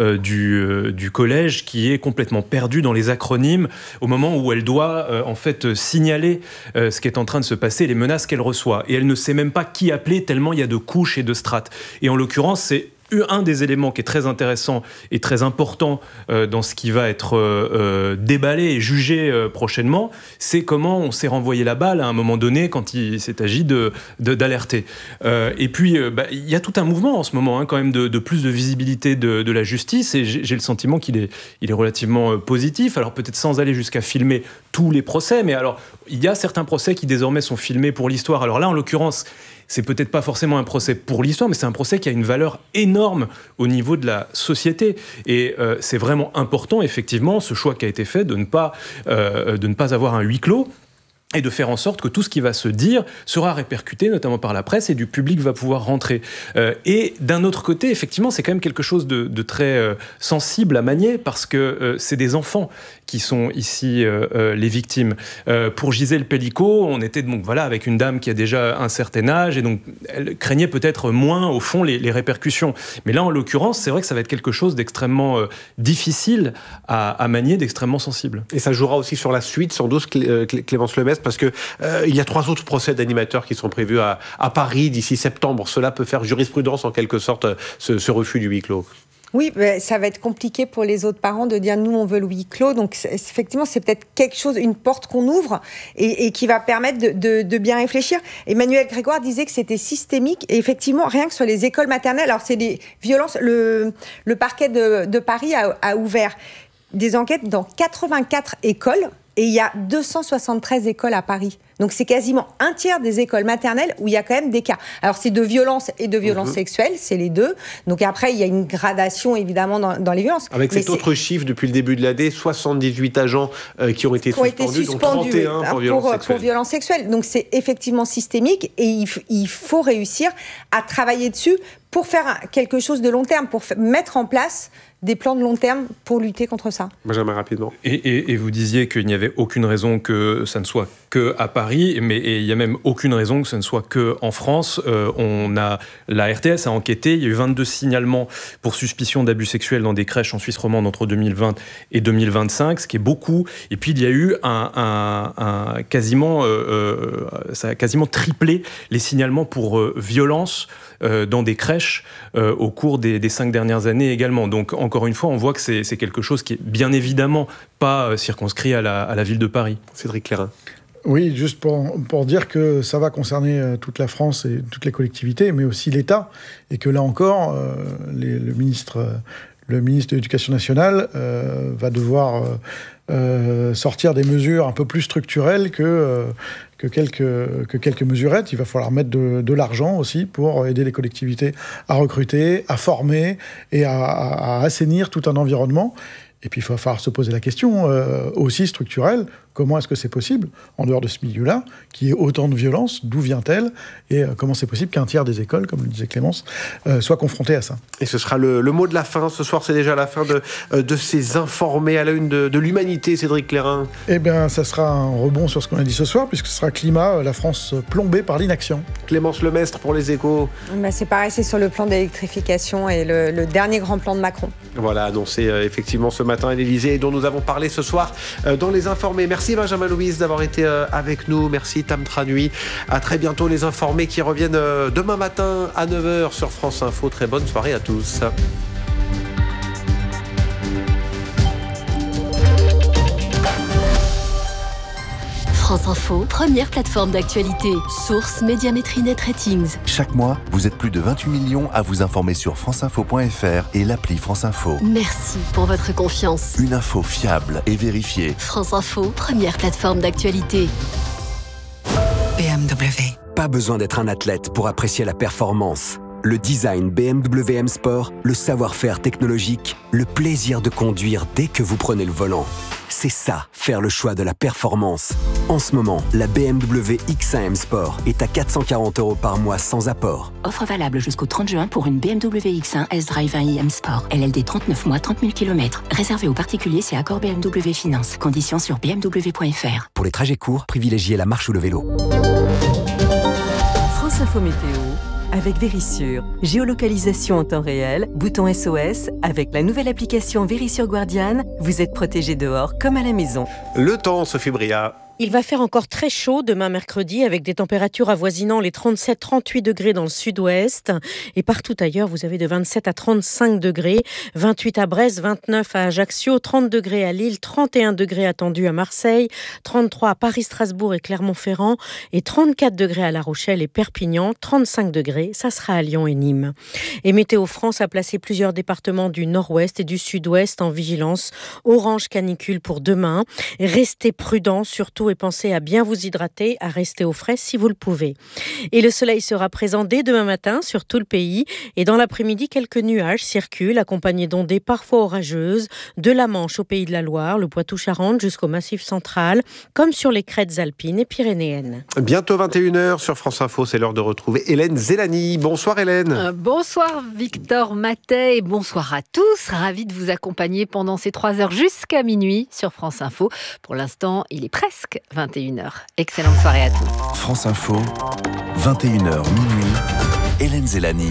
S3: du collège qui est complètement perdue dans les acronymes au moment où elle doit en fait signaler ce qui est en train de se passer, les menaces qu'elle reçoit, et elle ne sait même pas qui appeler tellement il y a de couches et de strates. Et en l'occurrence, c'est un des éléments qui est très intéressant et très important dans ce qui va être déballé et jugé prochainement, c'est comment on s'est renvoyé la balle à un moment donné quand il s'est agi d'alerter. Et puis, il y a tout un mouvement en ce moment, quand même, de plus de visibilité de la justice, et j'ai le sentiment qu'il est relativement positif. Alors peut-être sans aller jusqu'à filmer tous les procès, mais alors il y a certains procès qui désormais sont filmés pour l'histoire. Alors là, en l'occurrence, c'est peut-être pas forcément un procès pour l'histoire, mais c'est un procès qui a une valeur énorme au niveau de la société. Et c'est vraiment important, effectivement, ce choix qui a été fait de ne pas avoir un huis clos. et de faire en sorte que tout ce qui va se dire sera répercuté, notamment par la presse, et du public va pouvoir rentrer. Et d'un autre côté, effectivement, c'est quand même quelque chose de très sensible à manier, parce que c'est des enfants qui sont ici les victimes. Pour Gisèle Pelicot, on était donc, voilà, avec une dame qui a déjà un certain âge, et donc elle craignait peut-être moins, au fond, les répercussions. Mais là, en l'occurrence, c'est vrai que ça va être quelque chose d'extrêmement difficile à manier, d'extrêmement sensible.
S2: Et ça jouera aussi sur la suite, sans doute, Clémence Lemestre, parce que il y a 3 autres procès d'animateurs qui sont prévus à Paris d'ici septembre. Cela peut faire jurisprudence, en quelque sorte, ce refus du huis clos.
S4: Oui, ça va être compliqué pour les autres parents de dire nous on veut le huis clos. Donc effectivement, c'est peut-être quelque chose, une porte qu'on ouvre et qui va permettre de bien réfléchir. Emmanuel Grégoire disait que c'était systémique, et effectivement, rien que sur les écoles maternelles. Alors c'est des violences. Le parquet de Paris a ouvert des enquêtes dans 84 écoles. Et il y a 273 écoles à Paris. Donc c'est quasiment un tiers des écoles maternelles où il y a quand même des cas. Alors c'est de violence et de violence sexuelle, c'est les deux. Donc après, il y a une gradation évidemment dans les violences.
S2: Avec cet autre chiffre, depuis le début de l'année, 78 agents qui ont été suspendus, donc 31 pour violence sexuelle.
S4: Donc c'est effectivement systémique, et il faut réussir à travailler dessus pour faire quelque chose de long terme, pour mettre en place des plans de long terme pour lutter contre ça.
S2: Benjamin, rapidement.
S3: Et vous disiez qu'il n'y avait aucune raison que ça ne soit que à Paris, mais il n'y a même aucune raison que ce ne soit que en France. La RTS a enquêté, il y a eu 22 signalements pour suspicion d'abus sexuels dans des crèches en Suisse romande entre 2020 et 2025, ce qui est beaucoup. Et puis il y a eu ça a quasiment triplé les signalements pour violence dans des crèches au cours des 5 dernières années également. Donc encore une fois, on voit que c'est quelque chose qui est bien évidemment pas circonscrit à la ville de Paris.
S2: Cédric Clairin.
S1: Oui, juste pour dire que ça va concerner toute la France et toutes les collectivités, mais aussi l'État, et que là encore, le ministre de l'Éducation nationale va devoir sortir des mesures un peu plus structurelles que quelques mesurettes. Il va falloir mettre de l'argent aussi pour aider les collectivités à recruter, à former et à assainir tout un environnement. Et puis il va falloir se poser la question aussi structurelle. Comment est-ce que c'est possible, en dehors de ce milieu-là, qu'il y ait autant de violence? D'où vient-elle? Et comment c'est possible qu'un tiers des écoles, comme le disait Clémence, soit confronté à ça?
S2: Et ce sera le mot de la fin. Ce soir, c'est déjà la fin de ces informés à la une de l'humanité, Cédric Clairin.
S1: Eh bien, ça sera un rebond sur ce qu'on a dit ce soir, puisque ce sera climat, la France plombée par l'inaction.
S2: Clémence Lemestre pour les Échos.
S4: C'est pareil, c'est sur le plan d'électrification et le dernier grand plan de Macron.
S2: Voilà, annoncé effectivement ce matin à l'Élysée, et dont nous avons parlé ce soir dans les informés. Merci Benjamin Louise d'avoir été avec nous. Merci Tam Tranui. À très bientôt, les informés qui reviennent demain matin à 9h sur France Info. Très bonne soirée à tous.
S9: France Info, première plateforme d'actualité. Source Médiamétrie Net Ratings.
S10: Chaque mois, vous êtes plus de 28 millions à vous informer sur franceinfo.fr et l'appli France Info.
S9: Merci pour votre confiance.
S10: Une info fiable et vérifiée.
S9: France Info, première plateforme d'actualité.
S12: BMW. Pas besoin d'être un athlète pour apprécier la performance. Le design BMW M Sport, le savoir-faire technologique, le plaisir de conduire dès que vous prenez le volant. C'est ça, faire le choix de la performance. En ce moment, la BMW X1 M Sport est à 440 € par mois sans apport.
S13: Offre valable jusqu'au 30 juin pour une BMW X1 S-Drive 1i M Sport. LLD 39 mois, 30 000 km. Réservé aux particuliers, c'est accord BMW Finance. Conditions sur bmw.fr.
S12: Pour les trajets courts, privilégiez la marche ou le vélo.
S14: France Info Météo avec Vérissure. Géolocalisation en temps réel, bouton SOS. Avec la nouvelle application Vérissure Guardian, vous êtes protégé dehors comme à la maison.
S2: Le temps, Sophie Bria.
S15: Il va faire encore très chaud demain mercredi avec des températures avoisinant les 37-38 degrés dans le sud-ouest. Et partout ailleurs, vous avez de 27 à 35 degrés. 28 à Brest, 29 à Ajaccio, 30 degrés à Lille, 31 degrés attendus à Marseille, 33 à Paris, Strasbourg et Clermont-Ferrand et 34 degrés à La Rochelle et Perpignan, 35 degrés, ça sera à Lyon et Nîmes. Et Météo France a placé plusieurs départements du nord-ouest et du sud-ouest en vigilance orange canicule pour demain. Restez prudents, surtout tout et pensez à bien vous hydrater, à rester au frais si vous le pouvez. Et le soleil sera présent dès demain matin sur tout le pays et dans l'après-midi, quelques nuages circulent accompagnés d'ondées parfois orageuses de la Manche au Pays de la Loire, le Poitou-Charentes jusqu'au Massif central, comme sur les crêtes alpines et pyrénéennes.
S2: Bientôt 21h sur France Info, c'est l'heure de retrouver Hélène Zélani. Bonsoir Hélène.
S16: Bonsoir Victor Matet et bonsoir à tous. Ravi de vous accompagner pendant ces 3 heures jusqu'à minuit sur France Info. Pour l'instant, il est presque 21h. Excellente soirée à tous.
S10: France Info, 21h minuit, Hélène Zélani.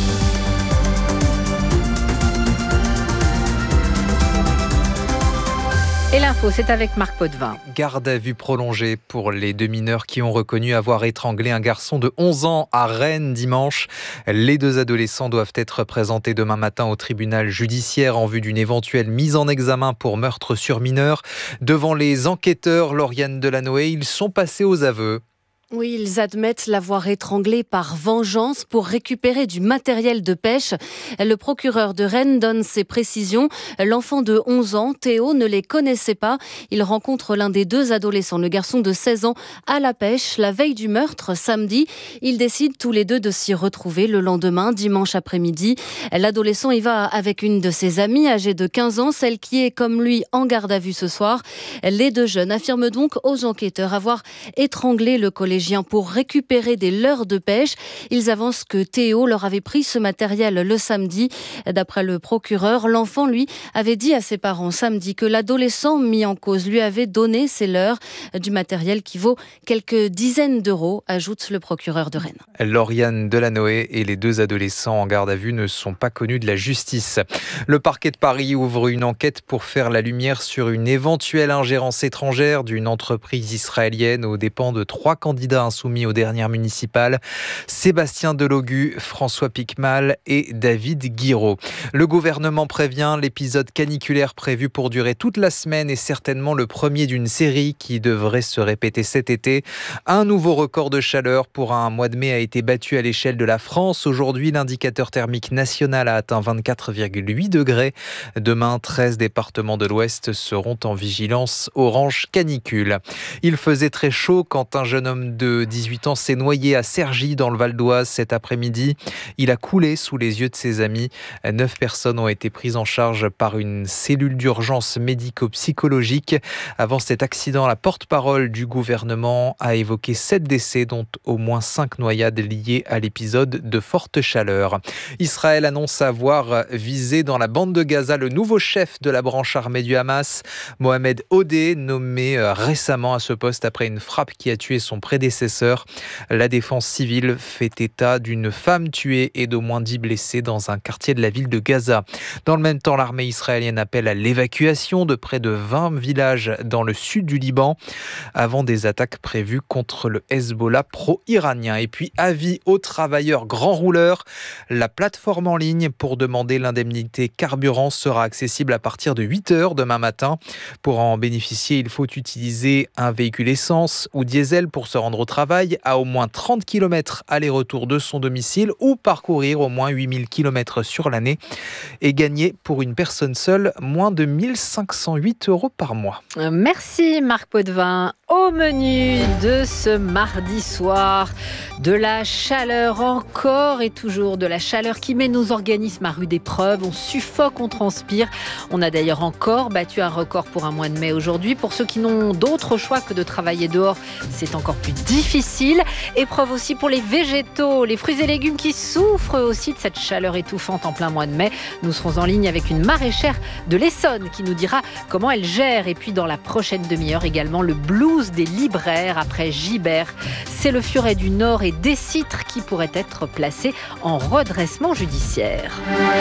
S16: Et l'info, c'est avec Marc Potvin.
S17: Garde à vue prolongée pour les 2 mineurs qui ont reconnu avoir étranglé un garçon de 11 ans à Rennes dimanche. Les 2 adolescents doivent être présentés demain matin au tribunal judiciaire en vue d'une éventuelle mise en examen pour meurtre sur mineur. Devant les enquêteurs, Lauriane Delanoë, ils sont passés aux aveux.
S16: Oui, ils admettent l'avoir étranglé par vengeance pour récupérer du matériel de pêche. Le procureur de Rennes donne ses précisions. L'enfant de 11 ans, Théo, ne les connaissait pas. Il rencontre l'un des 2 adolescents, le garçon de 16 ans, à la pêche. La veille du meurtre, samedi, ils décident tous les 2 de s'y retrouver le lendemain, dimanche après-midi. L'adolescent y va avec une de ses amies, âgée de 15 ans, celle qui est comme lui en garde à vue ce soir. Les 2 jeunes affirment donc aux enquêteurs avoir étranglé le collégien pour récupérer des leurres de pêche. Ils avancent que Théo leur avait pris ce matériel le samedi. D'après le procureur, l'enfant, lui, avait dit à ses parents samedi que l'adolescent mis en cause lui avait donné ces leurres, du matériel qui vaut quelques dizaines d'euros, ajoute le procureur de Rennes.
S17: Lauriane Delanoë et les 2 adolescents en garde à vue ne sont pas connus de la justice. Le parquet de Paris ouvre une enquête pour faire la lumière sur une éventuelle ingérence étrangère d'une entreprise israélienne aux dépens de 3 candidats insoumis aux dernières municipales, Sébastien Delogu, François Piquemal et David Guiraud. Le gouvernement prévient, l'épisode caniculaire prévu pour durer toute la semaine est certainement le premier d'une série qui devrait se répéter cet été. Un nouveau record de chaleur pour un mois de mai a été battu à l'échelle de la France. Aujourd'hui, l'indicateur thermique national a atteint 24,8 degrés. Demain, 13 départements de l'Ouest seront en vigilance orange canicule. Il faisait très chaud quand un jeune homme de 18 ans s'est noyé à Cergy dans le Val d'Oise cet après-midi. Il a coulé sous les yeux de ses amis. 9 personnes ont été prises en charge par une cellule d'urgence médico-psychologique. Avant cet accident, la porte-parole du gouvernement a évoqué 7 décès, dont au moins 5 noyades liées à l'épisode de forte chaleur. Israël annonce avoir visé dans la bande de Gaza le nouveau chef de la branche armée du Hamas, Mohamed Odeh, nommé récemment à ce poste après une frappe qui a tué son prédécesseur. La défense civile fait état d'une femme tuée et d'au moins 10 blessés dans un quartier de la ville de Gaza. Dans le même temps, l'armée israélienne appelle à l'évacuation de près de 20 villages dans le sud du Liban avant des attaques prévues contre le Hezbollah pro-iranien. Et puis, avis aux travailleurs grands rouleurs, la plateforme en ligne pour demander l'indemnité carburant sera accessible à partir de 8h demain matin. Pour en bénéficier, il faut utiliser un véhicule essence ou diesel pour se rendre au travail à au moins 30 km aller-retour de son domicile ou parcourir au moins 8000 km sur l'année et gagner pour une personne seule moins de 1508 € par mois.
S16: Merci Marc Potvin. Au menu de ce mardi soir, de la chaleur encore et toujours, de la chaleur qui met nos organismes à rude épreuve. On suffoque, on transpire. On a d'ailleurs encore battu un record pour un mois de mai aujourd'hui. Pour ceux qui n'ont d'autre choix que de travailler dehors, c'est encore plus difficile. Épreuve aussi pour les végétaux, les fruits et légumes qui souffrent aussi de cette chaleur étouffante en plein mois de mai. Nous serons en ligne avec une maraîchère de l'Essonne qui nous dira comment elle gère. Et puis dans la prochaine demi-heure également, le blues des libraires après Gibert. C'est le furet du Nord et des citres qui pourraient être placés en redressement judiciaire.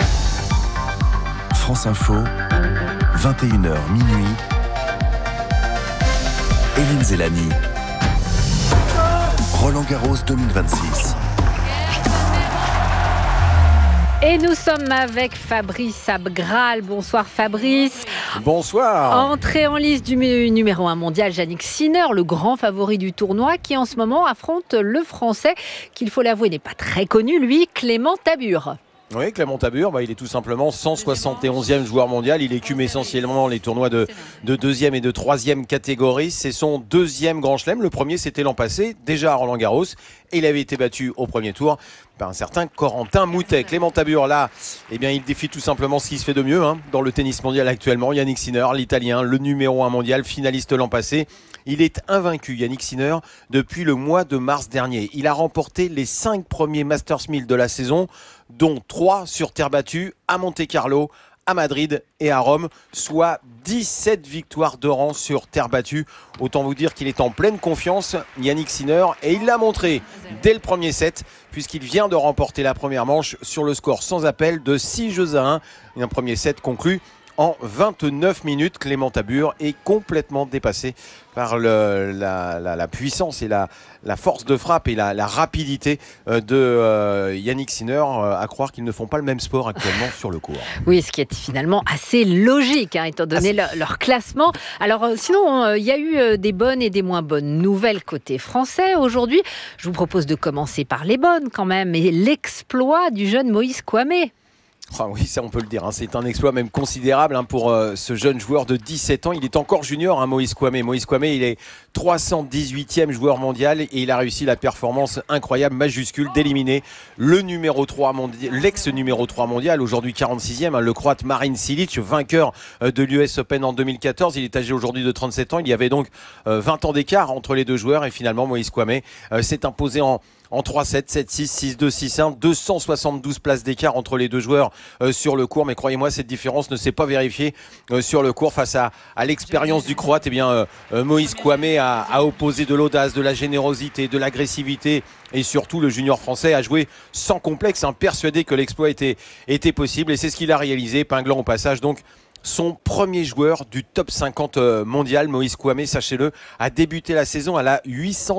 S10: France Info, 21h minuit. Hélène Zélani. Roland Garros 2026.
S16: Et nous sommes avec Fabrice Abgral. Bonsoir Fabrice.
S18: Bonsoir.
S16: Entrée en liste du numéro 1 mondial, Jannik Sinner, le grand favori du tournoi, qui en ce moment affronte le Français, qu'il faut l'avouer n'est pas très connu, lui, Clément Tabure.
S18: Oui, Clément Tabur, il est tout simplement 171e joueur mondial. Il écume essentiellement les tournois de deuxième et de troisième catégorie. C'est son deuxième grand chelem. Le premier, c'était l'an passé, déjà à Roland-Garros. Et il avait été battu au premier tour par un certain Corentin Moutet. Clément Tabur, là, il défie tout simplement ce qui se fait de mieux dans le tennis mondial actuellement. Yannick Sinner, l'Italien, le numéro 1 mondial, finaliste l'an passé. Il est invaincu, Yannick Sinner, depuis le mois de mars dernier. Il a remporté les 5 premiers Masters 1000 de la saison, dont 3 sur terre battue à Monte-Carlo, à Madrid et à Rome, soit 17 victoires de rang sur terre battue. Autant vous dire qu'il est en pleine confiance, Yannick Sinner, et il l'a montré dès le premier set, puisqu'il vient de remporter la première manche sur le score sans appel de 6-1. Un premier set conclu en 29 minutes. Clément Tabur est complètement dépassé par la puissance et la force de frappe et la rapidité de Yannick Sinner, à croire qu'ils ne font pas le même sport actuellement sur le court.
S19: Oui, ce qui est finalement assez logique, étant donné leur classement. Alors sinon, il y a eu des bonnes et des moins bonnes nouvelles côté français aujourd'hui. Je vous propose de commencer par les bonnes quand même, et l'exploit du jeune Moïse Kouamé.
S18: Oui, ça on peut le dire, c'est un exploit même considérable pour ce jeune joueur de 17 ans. Il est encore junior, Moïse Kouamé. Moïse Kouamé, il est 318e joueur mondial et il a réussi la performance incroyable, majuscule, d'éliminer le numéro 3 mondial, l'ex-numéro 3 mondial, aujourd'hui 46e, le Croate Marin Cilic, vainqueur de l'US Open en 2014. Il est âgé aujourd'hui de 37 ans. Il y avait donc 20 ans d'écart entre les deux joueurs et finalement Moïse Kouamé s'est imposé en 3-7, 7-6, 6-2, 6-1, 272 places d'écart entre les deux joueurs sur le court. Mais croyez-moi, cette différence ne s'est pas vérifiée sur le court face à l'expérience du Croate. Moïse Kouamé a opposé de l'audace, de la générosité, de l'agressivité. Et surtout, le junior français a joué sans complexe, persuadé que l'exploit était possible. Et c'est ce qu'il a réalisé, épinglant au passage donc son premier joueur du top 50 mondial. Moïse Kouamé, sachez-le, a débuté la saison à la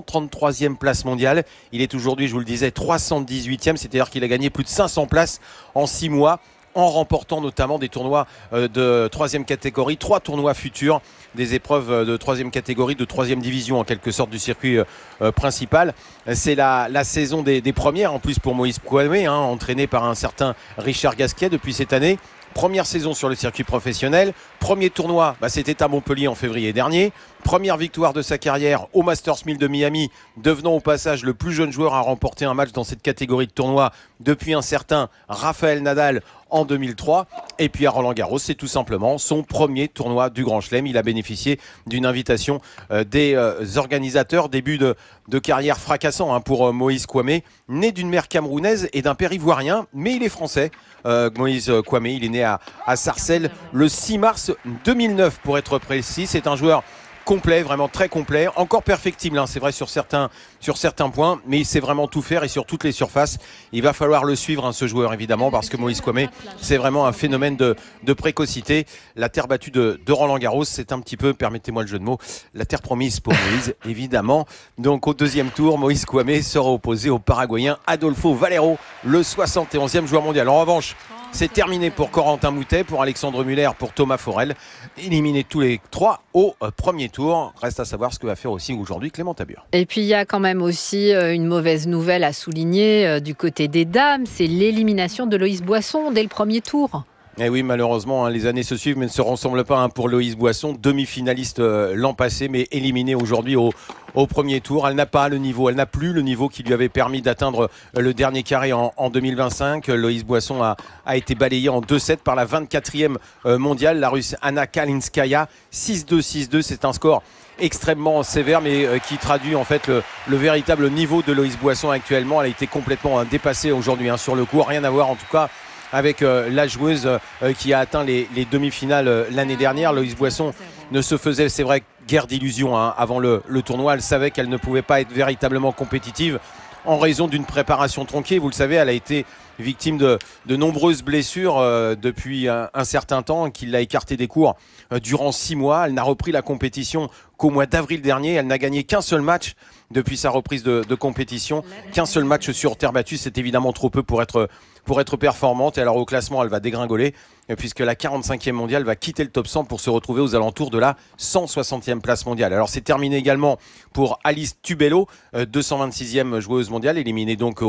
S18: 833e place mondiale. Il est aujourd'hui, je vous le disais, 318e, c'est-à-dire qu'il a gagné plus de 500 places en 6 mois, en remportant notamment des tournois de 3e catégorie, 3 tournois futurs, des épreuves de 3e catégorie, de 3e division en quelque sorte du circuit principal. C'est la saison des premières en plus pour Moïse Kouamé, entraîné par un certain Richard Gasquet depuis cette année. Première saison sur le circuit professionnel. Premier tournoi, c'était à Montpellier en février dernier. Première victoire de sa carrière au Masters 1000 de Miami, devenant au passage le plus jeune joueur à remporter un match dans cette catégorie de tournoi depuis un certain Rafael Nadal en 2003. Et puis à Roland-Garros, c'est tout simplement son premier tournoi du Grand Chelem. Il a bénéficié d'une invitation des organisateurs. Début de carrière fracassant pour Moïse Kouamé, né d'une mère camerounaise et d'un père ivoirien, mais il est français. Moïse Kouamé, il est né à Sarcelles le 6 mars 2009 pour être précis. C'est un joueur complet, vraiment très complet, encore perfectible, c'est vrai sur certains points, mais il sait vraiment tout faire et sur toutes les surfaces. Il va falloir le suivre, ce joueur évidemment, parce que Moïse Kouamé, c'est vraiment un phénomène de précocité. La terre battue de Roland-Garros, c'est un petit peu, permettez-moi le jeu de mots, la terre promise pour Moïse, évidemment. Donc au deuxième tour, Moïse Kouamé sera opposé au Paraguayen Adolfo Valero, le 71e joueur mondial. En revanche, c'est terminé pour Corentin Moutet, pour Alexandre Muller, pour Thomas Forel. Éliminés tous les 3 au premier tour. Reste à savoir ce que va faire aussi aujourd'hui Clément Tabur.
S19: Et puis il y a quand même aussi une mauvaise nouvelle à souligner du côté des dames. C'est l'élimination de Loïs Boisson dès le premier tour.
S18: Et oui, malheureusement, les années se suivent mais ne se ressemblent pas pour Loïs Boisson, demi-finaliste l'an passé, mais éliminée aujourd'hui au premier tour. Elle n'a pas le niveau, elle n'a plus le niveau qui lui avait permis d'atteindre le dernier carré en 2025. Loïs Boisson a été balayée en 2-7 par la 24e mondiale, la Russe Anna Kalinskaya. 6-2, 6-2, c'est un score extrêmement sévère, mais qui traduit en fait le véritable niveau de Loïs Boisson actuellement. Elle a été complètement dépassée aujourd'hui sur le court, rien à voir en tout cas avec la joueuse qui a atteint les demi-finales l'année dernière. Loïs Boisson ne se faisait, c'est vrai, guère d'illusions avant le tournoi. Elle savait qu'elle ne pouvait pas être véritablement compétitive en raison d'une préparation tronquée. Vous le savez, elle a été victime de nombreuses blessures depuis un certain temps, qui l'a écartée des cours durant 6 mois. Elle n'a repris la compétition qu'au mois d'avril dernier. Elle n'a gagné qu'un seul match depuis sa reprise de compétition. Qu'un seul match sur terre battue, c'est évidemment trop peu pour être performante. Et alors au classement, elle va dégringoler, puisque la 45e mondiale va quitter le top 100 pour se retrouver aux alentours de la 160e place mondiale. Alors c'est terminé également pour Alice Tubello, 226e joueuse mondiale, éliminée donc au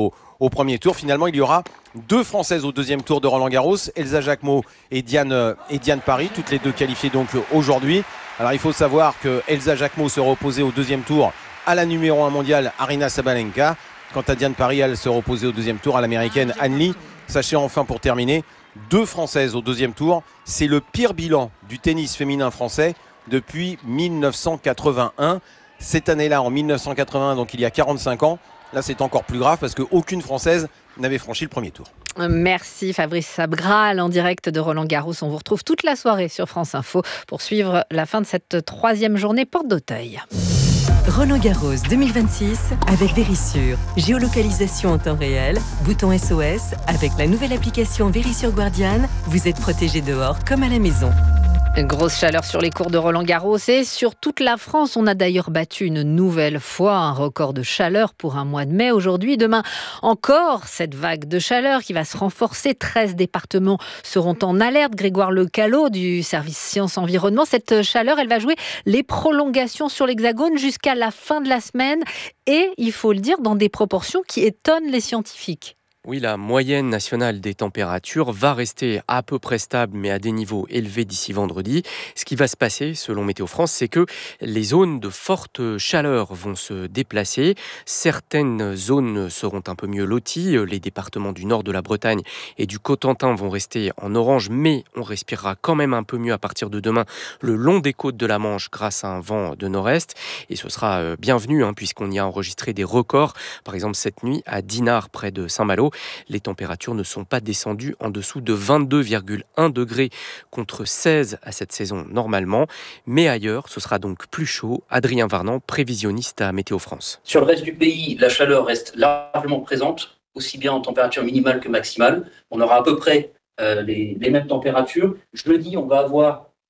S18: au premier tour. Finalement, il y aura 2 Françaises au deuxième tour de Roland-Garros, Elsa Jacquemot et Diane Parry, toutes les 2 qualifiées donc aujourd'hui. Alors il faut savoir que Elsa Jacquemot sera opposée au deuxième tour à la numéro 1 mondiale Aryna Sabalenka. Quant à Diane Parry, elle sera opposée au deuxième tour à l'américaine Anne Li. Sachez enfin pour terminer, 2 Françaises au deuxième tour, c'est le pire bilan du tennis féminin français depuis 1981. Cette année-là, en 1981, donc il y a 45 ans, là c'est encore plus grave parce qu'aucune Française n'avait franchi le premier tour.
S19: Merci Fabrice Abgral en direct de Roland-Garros. On vous retrouve toute la soirée sur France Info pour suivre la fin de cette 3e journée porte d'Auteuil.
S14: Roland-Garros 2026 avec Vérissure. Géolocalisation en temps réel, bouton SOS. Avec la nouvelle application Vérissure Guardian, vous êtes protégé dehors comme à la maison.
S19: Grosse chaleur sur les cours de Roland-Garros et sur toute la France. On a d'ailleurs battu une nouvelle fois un record de chaleur pour un mois de mai. Aujourd'hui, demain, encore cette vague de chaleur qui va se renforcer. 13 départements seront en alerte. Grégoire Lecallot du service Sciences Environnement. Cette chaleur, elle va jouer les prolongations sur l'Hexagone jusqu'à la fin de la semaine. Et, il faut le dire, dans des proportions qui étonnent les scientifiques.
S20: Oui, la moyenne nationale des températures va rester à peu près stable, mais à des niveaux élevés d'ici vendredi. Ce qui va se passer, selon Météo France, c'est que les zones de forte chaleur vont se déplacer. Certaines zones seront un peu mieux loties. Les départements du nord de la Bretagne et du Cotentin vont rester en orange, mais on respirera quand même un peu mieux à partir de demain le long des côtes de la Manche grâce à un vent de nord-est. Et ce sera bienvenu, puisqu'on y a enregistré des records. Par exemple, cette nuit, à Dinard, près de Saint-Malo, les températures ne sont pas descendues en dessous de 22,1 degrés contre 16 à cette saison normalement. Mais ailleurs, ce sera donc plus chaud. Adrien Varnan, prévisionniste à Météo France.
S21: Sur le reste du pays, la chaleur reste largement présente, aussi bien en température minimale que maximale. On aura à peu près les mêmes températures. Jeudi, on va avoir